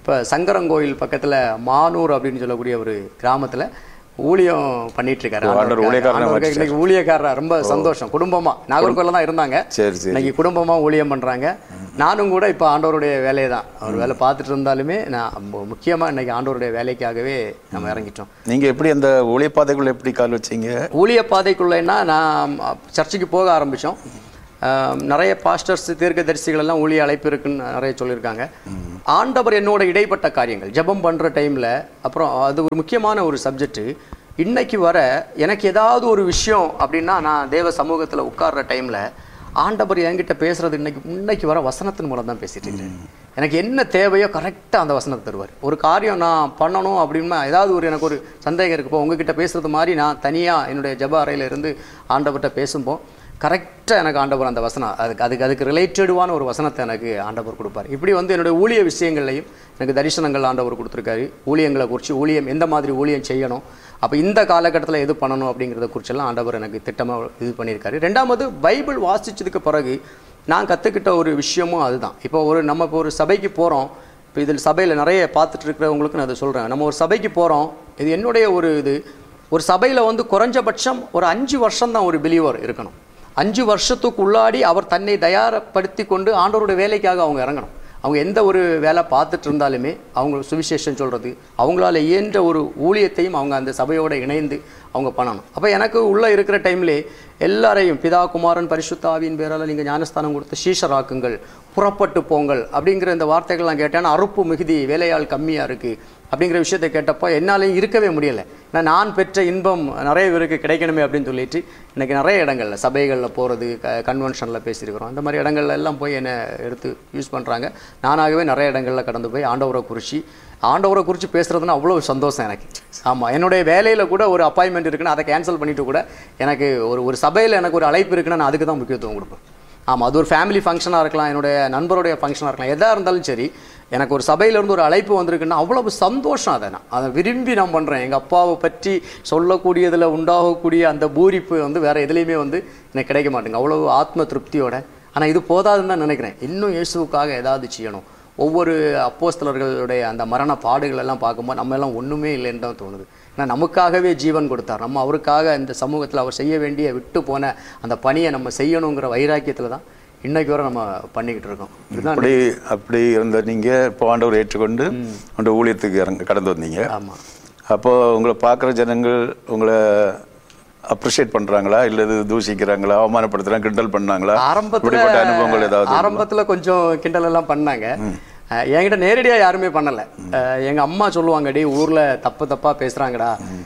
இப்போ சங்கரங்கோயில் பக்கத்தில் மானூர் அப்படின்னு சொல்லக்கூடிய ஒரு கிராமத்தில் ஊழியம் பண்ணிட்டு இருக்காரு. இன்னைக்கு ஊழியக்காரரா ரொம்ப சந்தோஷம். குடும்பமா நாகர்கோயில தான் இருந்தாங்க, இன்னைக்கு குடும்பமா ஊழியம் பண்றாங்க. நானும் கூட இப்போ ஆண்டவருடைய வேலையை தான் அவர் வேலை பார்த்துட்டு இருந்தாலுமே நான் முக்கியமா இன்னைக்கு ஆண்டவருடைய வேலைக்காகவே நம்ம இறங்கிட்டோம். நீங்க எப்படி அந்த ஊழிய பாதைக்குள்ள எப்படி கால் வச்சீங்க? ஊழிய பாதைக்குள்ளேன்னா நான் சர்ச்சுக்கு போக ஆரம்பித்தோம். நிறைய பாஸ்டர்ஸ் தீர்க்கதரிசிகள் எல்லாம் ஊழிய அழைப்பு இருக்குன்னு நிறைய சொல்லியிருக்காங்க. ஆண்டவர் என்னோட இடைப்பட்ட காரியங்கள் ஜெபம் பண்ணுற டைமில், அப்புறம் அது ஒரு முக்கியமான ஒரு சப்ஜெக்டு. இன்னைக்கு வர எனக்கு ஏதாவது ஒரு விஷயம் அப்படின்னா நான் தேவ சமூகத்தில் உட்கார்ற டைமில் ஆண்டவர் என்கிட்ட பேசுறது இன்னைக்கு இன்னைக்கு வர வசனத்தின் மூலம் தான் பேசிட்டு இருக்கிறேன். எனக்கு என்ன தேவையோ கரெக்டாக அந்த வசனத்தை தருவார். ஒரு காரியம் நான் பண்ணணும் அப்படின்னா ஏதாவது ஒரு எனக்கு ஒரு சந்தேகம் இருக்குப்போ உங்ககிட்ட பேசுறது மாதிரி நான் தனியாக என்னுடைய ஜெப அறையில் இருந்து ஆண்டவர்கிட்ட பேசும்போ கரெக்டாக எனக்கு ஆண்டவர் அந்த வசனம் அதுக்கு அதுக்கு அதுக்கு ரிலேட்டடுவான ஒரு வசனத்தை எனக்கு ஆண்டவர் கொடுப்பார். இப்படி வந்து என்னுடைய ஊழிய விஷயங்கள்லையும் எனக்கு தரிசனங்கள் ஆண்டவர் கொடுத்துருக்காரு. ஊழியங்களை குறித்து ஊழியம் எந்த மாதிரி ஊழியம் செய்யணும், அப்போ இந்த காலகட்டத்தில் எது பண்ணணும் அப்படிங்கிறத குறிச்செல்லாம் ஆண்டவர் எனக்கு திட்டமாக இது பண்ணியிருக்காரு. ரெண்டாவது பைபிள் வாசித்ததுக்கு பிறகு நான் கற்றுக்கிட்ட ஒரு விஷயமும் அதுதான். இப்போ ஒரு நம்ம இப்போ ஒரு சபைக்கு போகிறோம். இப்போ இதில் சபையில் நிறைய பார்த்துட்டு இருக்கிறவங்களுக்கு நான் அதை சொல்கிறேன். நம்ம ஒரு சபைக்கு போகிறோம், இது என்னுடைய ஒரு இது. ஒரு சபையில் வந்து குறைஞ்சபட்சம் ஒரு அஞ்சு வருஷம் தான் ஒரு பிலீவர் இருக்கணும். அஞ்சு வருஷத்துக்கு உள்ளாடி அவர் தன்னை தயாரப்படுத்தி கொண்டு ஆண்டவருடைய வேலைக்காக அவங்க இறங்கணும். அவங்க எந்த ஒரு வேலை பார்த்துட்டு இருந்தாலுமே அவங்க சுவிசேஷம் சொல்கிறது, அவங்களால இயன்ற ஒரு ஊழியத்தையும் அவங்க அந்த சபையோடு இணைந்து அவங்க பண்ணணும். அப்போ எனக்கு உள்ளே இருக்கிற டைம்லே எல்லாரையும் பிதா குமாரன் பரிசுத்த ஆவியின் பேரால் நீங்கள் ஞானஸ்தானம் கொடுத்து சீஷராக்குங்கள், புறப்பட்டு போங்கள் அப்படிங்கிற இந்த வார்த்தைகள்லாம் கேட்டேன்னா அறுப்பு மிகுதி வேலையால் கம்மியாக இருக்குது அப்படிங்கிற விஷயத்தை கேட்டப்போ என்னாலையும் இருக்கவே முடியலை. ஏன்னா நான் பெற்ற இன்பம் நிறைய பேருக்கு கிடைக்கணுமே அப்படின்னு சொல்லிட்டு இன்றைக்கி நிறைய இடங்களில் சபைகளில் போகிறது, க கன்வென்ஷனில் பேசியிருக்கிறோம். அந்த மாதிரி இடங்கள்ல எல்லாம் போய் என்னை எடுத்து யூஸ் பண்ணுறாங்க. நானாகவே நிறைய இடங்களில் கடந்து போய் ஆண்டவரை குறித்து ஆண்டவரை குறித்து பேசுகிறதுனா அவ்வளோ சந்தோஷம் எனக்கு. ஆமாம், என்னுடைய வேலையில் கூட ஒரு அப்பாயின்மெண்ட் இருக்குன்னா அதை கேன்சல் பண்ணிவிட்டு கூட எனக்கு ஒரு ஒரு சபையில் எனக்கு ஒரு அழைப்பு இருக்குன்னா நான் அதுக்கு தான் முக்கியத்துவம் கொடுப்பேன். ஆமாம், அது ஒரு ஃபேமிலி ஃபங்க்ஷனாக இருக்கலாம், என்னுடைய நண்பருடைய ஃபங்க்ஷனாக இருக்கலாம், எதாக இருந்தாலும் சரி, எனக்கு ஒரு சபையிலேருந்து ஒரு அழைப்பு வந்திருக்குன்னா அவ்வளவு சந்தோஷம். அதை நான் அதை விரும்பி நான் பண்ணுறேன். எங்கள் அப்பாவை பற்றி சொல்லக்கூடியதில் உண்டாகக்கூடிய அந்த பூரிப்பு வந்து வேறு எதுலேயுமே வந்து எனக்கு கிடைக்க மாட்டேங்க, அவ்வளவு ஆத்ம திருப்தியோட. ஆனால் இது போதாதுன்னு தான் நினைக்கிறேன். இன்னும் இயேசுவுக்காக ஏதாவது செய்யணும். ஒவ்வொரு அப்போஸ்தலர்களுடைய அந்த மரண பாடுகள் எல்லாம் பார்க்கும்போது நம்ம எல்லாம் ஒன்றுமே இல்லைன்னு தான் தோணுது. ஏன்னா நமக்காகவே ஜீவன் கொடுத்தார். நம்ம அவருக்காக இந்த சமூகத்தில் அவர் செய்ய வேண்டிய விட்டு போன அந்த பணியை நம்ம செய்யணுங்கிற வைராக்கியத்தில் தான் இன்னைக்கு வரை நம்ம பண்ணிக்கிட்டு இருக்கோம். அப்படி அப்படி இருந்த நீங்கள் இப்போ ஆண்டவர் ஏற்றுக்கொண்டு அந்த ஊழியத்துக்கு இறங்க கடந்து வந்தீங்க. ஆமாம். அப்போ உங்களை பார்க்குற ஜனங்கள் உங்களை அப்ரிஷியேட் பண்றாங்களா இல்ல தூஷிக்கிறாங்களா, அவமானப்படுத்துறாங்க, கிண்டல் பண்ணாங்களா? ஆரம்பத்துல அனுபவங்கள் ஏதாவது? ஆரம்பத்துல கொஞ்சம் கிண்டல் எல்லாம் பண்ணாங்க. என்கிட்ட நேரடியா யாருமே பண்ணல. எங்க அம்மா சொல்லுவாங்க, டே ஊர்ல தப்பு தப்பா பேசுறாங்கடா,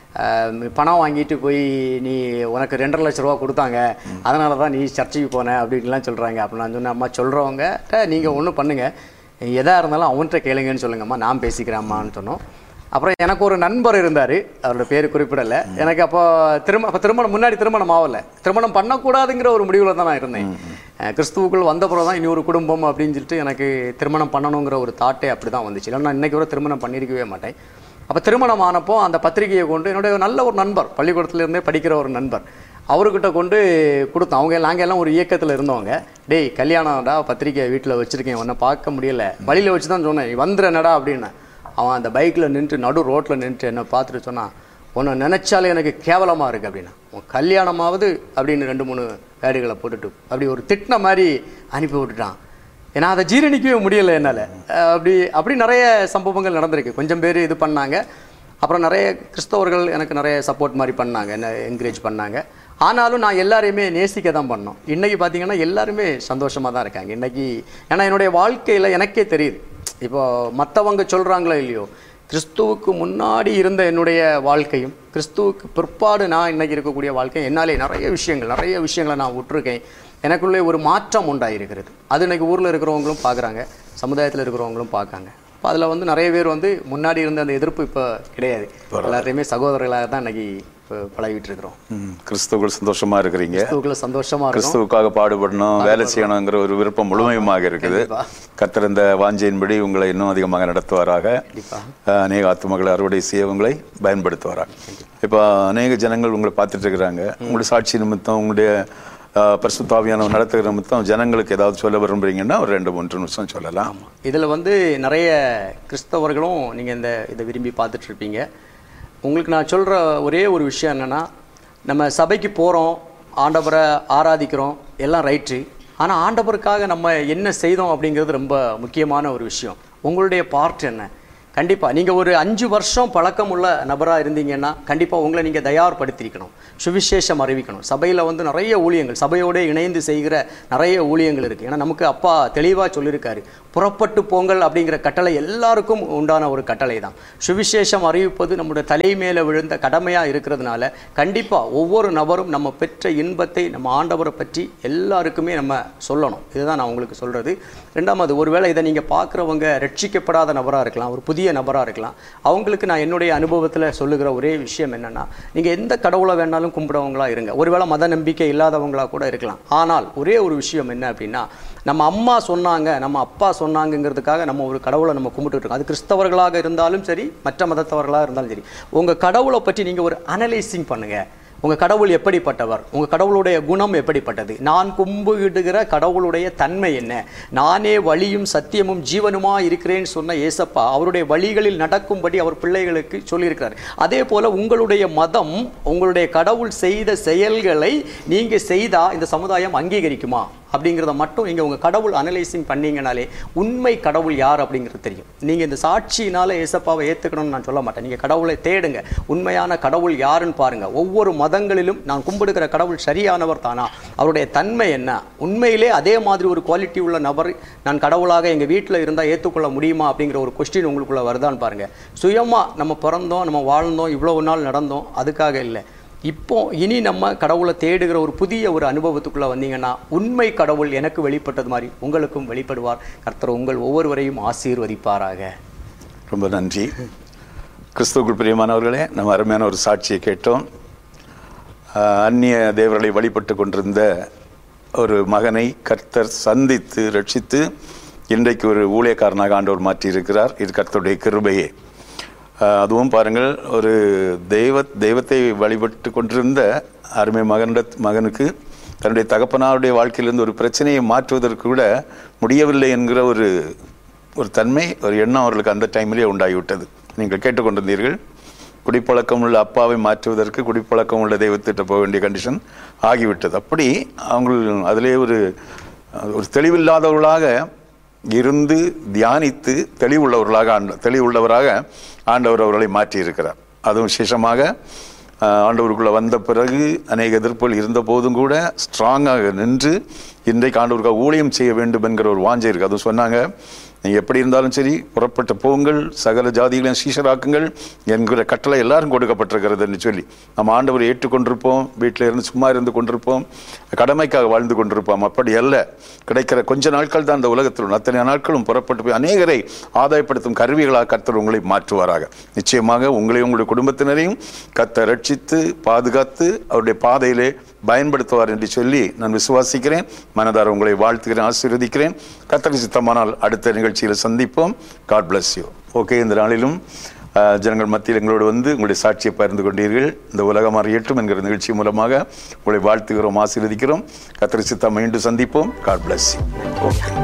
பணம் வாங்கிட்டு போய் நீ உனக்கு ரெண்டரை லட்ச ரூபா கொடுத்தாங்க அதனாலதான் நீ சர்ச்சைக்கு போன அப்படின்லாம் சொல்றாங்க. அப்ப நான் சொன்னேன், அம்மா சொல்றவங்க நீங்க ஒண்ணு பண்ணுங்க, எதா இருந்தாலும் அவன்கிட்ட கேளுங்கன்னு சொல்லுங்கம்மா, நான் பேசிக்கிறேன் அம்மான்னு சொன்னோம். அப்புறம் எனக்கு ஒரு நண்பர் இருந்தார், அவரோட பேர் குறிப்பிடலை. எனக்கு அப்போ திரும்ப அப்போ திருமணம் முன்னாடி திருமணம் ஆகலை, திருமணம் பண்ணக்கூடாதுங்கிற ஒரு முடிவில் தான் நான் இருந்தேன். கிறிஸ்துவுக்குள் வந்த பிறகு தான் இனி ஒரு குடும்பம் அப்படின்னு சொல்லிட்டு எனக்கு திருமணம் பண்ணணுங்கிற ஒரு தாட்டே அப்படி தான் வந்துச்சு. இல்லைன்னா நான் இன்றைக்கி கூட திருமணம் பண்ணியிருக்கவே மாட்டேன். அப்போ திருமணம் ஆனப்போ அந்த பத்திரிகையை கொண்டு என்னுடைய நல்ல ஒரு நண்பர், பள்ளிக்கூடத்துலேருந்தே படிக்கிற ஒரு நண்பர், அவர்கிட்ட கொண்டு கொடுத்தோம். அவங்க நாங்கள் எல்லாம் ஒரு இயக்கத்தில் இருந்தவங்க. டேய் கல்யாணம்டா, பத்திரிக்கை வீட்டில் வச்சுருக்கேன், உன்னை பார்க்க முடியல, வழியில் வச்சு தான் சொன்னேன், வந்துடுறேனடா அப்படின்னு. அவன் அந்த பைக்கில் நின்று நடு ரோட்டில் நின்று என்னை பார்த்துட்டு சொன்னான், உன்னை நினச்சாலே எனக்கு கேவலமாக இருக்குது அப்படின்னா, உன் கல்யாணமாவது அப்படின்னு ரெண்டு மூணு வேடுகளை போட்டுட்டு அப்படி ஒரு திட்டின மாதிரி அனுப்பி விட்டுட்டான். ஏன்னா அதை ஜீரணிக்கவே முடியலை என்னால். அப்படி அப்படி நிறைய சம்பவங்கள் நடந்திருக்கு. கொஞ்சம் பேர் இது பண்ணாங்க, அப்புறம் நிறைய கிறிஸ்தவர்கள் எனக்கு நிறைய சப்போர்ட் மாதிரி பண்ணாங்க, என்ன என்கரேஜ் பண்ணாங்க. ஆனாலும் நான் எல்லாரையுமே நேசிக்க தான் பண்ணோம். இன்றைக்கி பார்த்தீங்கன்னா எல்லாருமே சந்தோஷமாக தான் இருக்காங்க இன்றைக்கி. ஏன்னா என்னுடைய வாழ்க்கையில் எனக்கே தெரியுது, இப்போ மற்றவங்க சொல்கிறாங்களோ இல்லையோ, கிறிஸ்துவுக்கு முன்னாடி இருந்த என்னுடைய வாழ்க்கையும் கிறிஸ்துவுக்கு பிற்பாடு நான் இன்றைக்கி இருக்கக்கூடிய வாழ்க்கையும் என்னாலே நிறைய விஷயங்கள் நிறைய விஷயங்களை நான் விட்டுருக்கேன். எனக்குள்ளே ஒரு மாற்றம் உண்டாயிருக்கிறது. அது இன்றைக்கி ஊரில் இருக்கிறவங்களும் பார்க்குறாங்க, சமுதாயத்தில் இருக்கிறவங்களும் பார்க்காங்க. இப்போ அதில் வந்து நிறைய பேர் வந்து முன்னாடி இருந்த அந்த எதிர்ப்பு இப்போ கிடையாது. எல்லாத்தையுமே சகோதரர்களாக தான் இன்றைக்கி இப்போ பழகிட்டு இருக்கிறோம். கிறிஸ்துவுக்குள் சந்தோஷமா இருக்கிறீங்க, கிறிஸ்துவுக்குள்ள சந்தோஷமா இருக்கும், கிறிஸ்துவுக்காக பாடுபடணும், வேலை செய்யணுங்கிற ஒரு விருப்பம் முழுமையுமாக இருக்குது. கர்த்தர் இந்த வாஞ்சையின்படி உங்களை இன்னும் அதிகமாக நடத்துவாராக. அநேக ஆத்துமக்களை அறுவடை செய்ய உங்களை பயன்படுத்துவாராக. இப்போ அநேக ஜனங்கள் உங்களை பார்த்துட்டு இருக்கிறாங்க. உங்களுடைய சாட்சி நிமித்தம், உங்களுடைய பரிசுத்த ஆவியானவர் நடத்துகிற நிமித்தம் ஜனங்களுக்கு ஏதாவது சொல்ல விரும்புறீங்கன்னா ஒரு ரெண்டு மூன்று நிமிஷம் சொல்லலாம். இதில் வந்து நிறைய கிறிஸ்தவர்களும் நீங்கள் இந்த இதை விரும்பி பார்த்துட்டு இருப்பீங்க. உங்களுக்கு நான் சொல்கிற ஒரே ஒரு விஷயம் என்னென்னா, நம்ம சபைக்கு போகிறோம், ஆண்டவரை ஆராதிக்கிறோம், எல்லாம் ரைட்டு. ஆனால் ஆண்டவருக்காக நம்ம என்ன செய்தோம் அப்படிங்கிறது ரொம்ப முக்கியமான ஒரு விஷயம். உங்களுடைய பார்ட் என்ன? கண்டிப்பாக நீங்கள் ஒரு அஞ்சு வருஷம் பழக்கம் உள்ள நபராக இருந்தீங்கன்னா கண்டிப்பாக உங்களை நீங்கள் தயார்படுத்திக்கணும், சுவிசேஷம் அறிவிக்கணும். சபையில் வந்து நிறைய ஊழியங்கள், சபையோடு இணைந்து செய்கிற நிறைய ஊழியங்கள் இருக்குது. ஏன்னா நமக்கு அப்பா தெளிவாக சொல்லியிருக்காரு, புறப்பட்டு போங்கள் அப்படிங்கிற கட்டளை எல்லாருக்கும் உண்டான ஒரு கட்டளை தான். சுவிசேஷம் அறிவிப்பது நம்முடைய தலை மேலே விழுந்த கடமையாக இருக்கிறதுனால கண்டிப்பாக ஒவ்வொரு நபரும் நம்ம பெற்ற இன்பத்தை, நம்ம ஆண்டவரை பற்றி எல்லாருக்குமே நம்ம சொல்லணும். இதுதான் நான் உங்களுக்கு சொல்கிறது. ரெண்டாவது, ஒருவேளை இதை நீங்கள் பார்க்குறவங்க ரட்சிக்கப்படாத நபராக இருக்கலாம், ஒரு புதிய நபராக இருக்கலாம். அவங்களுக்கு நான் என்னுடைய அனுபவத்தில் சொல்லுகிற ஒரே விஷயம் என்னென்னா, நீங்கள் எந்த கடவுளை வேணாலும் கும்பிடுறவங்களா இருங்க, ஒருவேளை மத நம்பிக்கை இல்லாதவங்களா கூட இருக்கலாம். ஆனால் ஒரே ஒரு விஷயம் என்ன அப்படின்னா, நம்ம அம்மா சொன்னாங்க, நம்ம அப்பா சொன்னாங்கிறதுக்காக நம்ம ஒரு கடவுளை நம்ம கும்பிட்டு இருக்கோம். அது கிறிஸ்தவர்களாக இருந்தாலும் சரி, மற்ற மதத்தவர்களாக இருந்தாலும் சரி. உங்கள் கடவுளை பற்றி நீங்கள் ஒரு அனலைசிங் பண்ணுங்கள். உங்கள் கடவுள் எப்படிப்பட்டவர், உங்கள் கடவுளுடைய குணம் எப்படிப்பட்டது, நான் கும்பிடுகிற கடவுளுடைய தன்மை என்ன, நானே வழியும் சத்தியமும் ஜீவனுமா இருக்கிறேன்னு சொன்ன ஏசப்பா அவருடைய வழிகளில் நடக்கும்படி அவர் பிள்ளைகளுக்கு சொல்லியிருக்கிறார். அதே போல் உங்களுடைய மதம், உங்களுடைய கடவுள் செய்த செயல்களை நீங்கள் செய்தால் இந்த சமுதாயம் அங்கீகரிக்குமா அப்படிங்கிறத மட்டும் நீங்கள் உங்கள் கடவுள் அனலைசிங் பண்ணிங்கனாலே உண்மை கடவுள் யார் அப்படிங்கிறது தெரியும். நீங்கள் இந்த சாட்சியினால் ஏசப்பாவை ஏற்றுக்கணும்னு நான் சொல்ல மாட்டேன். நீங்கள் கடவுளை தேடுங்க, உண்மையான கடவுள் யாருன்னு பாருங்கள். ஒவ்வொரு மதங்களிலும் நான் கும்பிடுகிற கடவுள் சரியானவர் தானா, அவருடைய தன்மை என்ன, உண்மையிலே அதே மாதிரி ஒரு குவாலிட்டி உள்ள நபர் நான் கடவுளாக எங்கள் வீட்டில் இருந்தால் ஏற்றுக்கொள்ள முடியுமா அப்படிங்கிற ஒரு கொஸ்டின் உங்களுக்குள்ளே வருதான்னு பாருங்கள். சுயமாக நம்ம பிறந்தோம், நம்ம வாழ்ந்தோம், இவ்வளோ நாள் நடந்தோம், அதுக்காக இல்லை. இப்போ இனி நம்ம கடவுளை தேடுகிற ஒரு புதிய ஒரு அனுபவத்துக்குள்ளே வந்தீங்கன்னா உண்மை கடவுள் எனக்கு வெளிப்பட்டது மாதிரி உங்களுக்கும் வெளிப்படுவார். கர்த்தர் உங்கள் ஒவ்வொருவரையும் ஆசீர்வதிப்பாராக. ரொம்ப நன்றி. கிறிஸ்துவுக்குள் பிரியமானவர்களே, நம்ம அருமையான ஒரு சாட்சியை கேட்டோம். அந்நிய தேவர்களை வழிபட்டு கொண்டிருந்த ஒரு மகனை கர்த்தர் சந்தித்து ரட்சித்து இன்றைக்கு ஒரு ஊழியக்காரனாக ஆண்டவர் மாற்றியிருக்கிறார். இது கர்த்தருடைய கிருபையே. அதுவும் பாருங்கள், ஒரு தெய்வ தெய்வத்தை வழிபட்டு கொண்டிருந்த அருமை மகனிட மகனுக்கு தன்னுடைய தகப்பனாருடைய வாழ்க்கையிலிருந்து ஒரு பிரச்சனையை மாற்றுவதற்கு கூட முடியவில்லை என்கிற ஒரு ஒரு தன்மை, ஒரு எண்ணம் அவர்களுக்கு அந்த டைமிலே உண்டாகிவிட்டது. நீங்கள் கேட்டுக்கொண்டிருந்தீர்கள், குடிப்பழக்கம் உள்ள அப்பாவை மாற்றுவதற்கு குடிப்பழக்கம் உள்ள தெய்வத்திட்ட போக வேண்டிய கண்டிஷன் ஆகிவிட்டது. அப்படி அவங்க அதிலே ஒரு ஒரு தெளிவில்லாதவர்களாக இருந்து தியானித்து தெளிவுள்ளவர்களாக ஆண்ட தெளிவுள்ளவராக ஆண்டவர் அவர்களை மாற்றியிருக்கிறார். அதுவும் விசேஷமாக ஆண்டவருக்குள்ளே வந்த பிறகு அநேக எதிர்ப்புகள் இருந்த போதும் கூட ஸ்ட்ராங்காக நின்று இன்றைக்கு ஆண்டவருக்காக ஊழியம் செய்ய வேண்டும் என்கிற ஒரு வாஞ்சை இருக்குது. அதுவும் சொன்னாங்க, நீங்கள் எப்படி இருந்தாலும் சரி புறப்பட்ட போங்கள், சகல ஜாதிகளையும் சீஷராக்குங்கள் என்கிற கட்டளை எல்லாரும் கொடுக்கப்பட்டிருக்கிறதுன்னு சொல்லி நம்ம ஆண்டவரை ஏற்றுக்கொண்டிருப்போம், வீட்டில் இருந்து சும்மா இருந்து கொண்டிருப்போம், கடமைக்காக வாழ்ந்து கொண்டிருப்போம். அப்படி அல்ல, கிடைக்கிற கொஞ்ச நாட்கள் தான் அந்த உலகத்தில், அத்தனை நாட்களும் புறப்பட்டு போய் அநேகரை ஆதாயப்படுத்தும் கருவிகளாக கர்த்தர் உங்களை மாற்றுவாராக. நிச்சயமாக உங்களையும் உங்களுடைய குடும்பத்தினரையும் கர்த்தர் ரட்சித்து பாதுகாத்து அவருடைய பாதையிலே பயன்படுத்துவார் என்று சொல்லி நான் விசுவாசிக்கிறேன். மனதார உங்களை வாழ்த்துகிறேன், ஆசீர்வதிக்கிறேன். கர்த்தருக்கு சித்தமானால் அடுத்த நிகழ்ச்சியில் சந்திப்போம். God bless you. ஓகே, இந்த நாளிலும் ஜனங்கள் மத்தியில் எங்களோடு வந்து உங்களுடைய சாட்சியை பகிர்ந்து கொண்டீர்கள். இந்த உலகம் அறியட்டும் என்கிற நிகழ்ச்சி மூலமாக உங்களை வாழ்த்துகிறோம், ஆசீர்வதிக்கிறோம். கர்த்தருக்கு சித்தம் மீண்டும் சந்திப்போம். God bless you. ஓகே.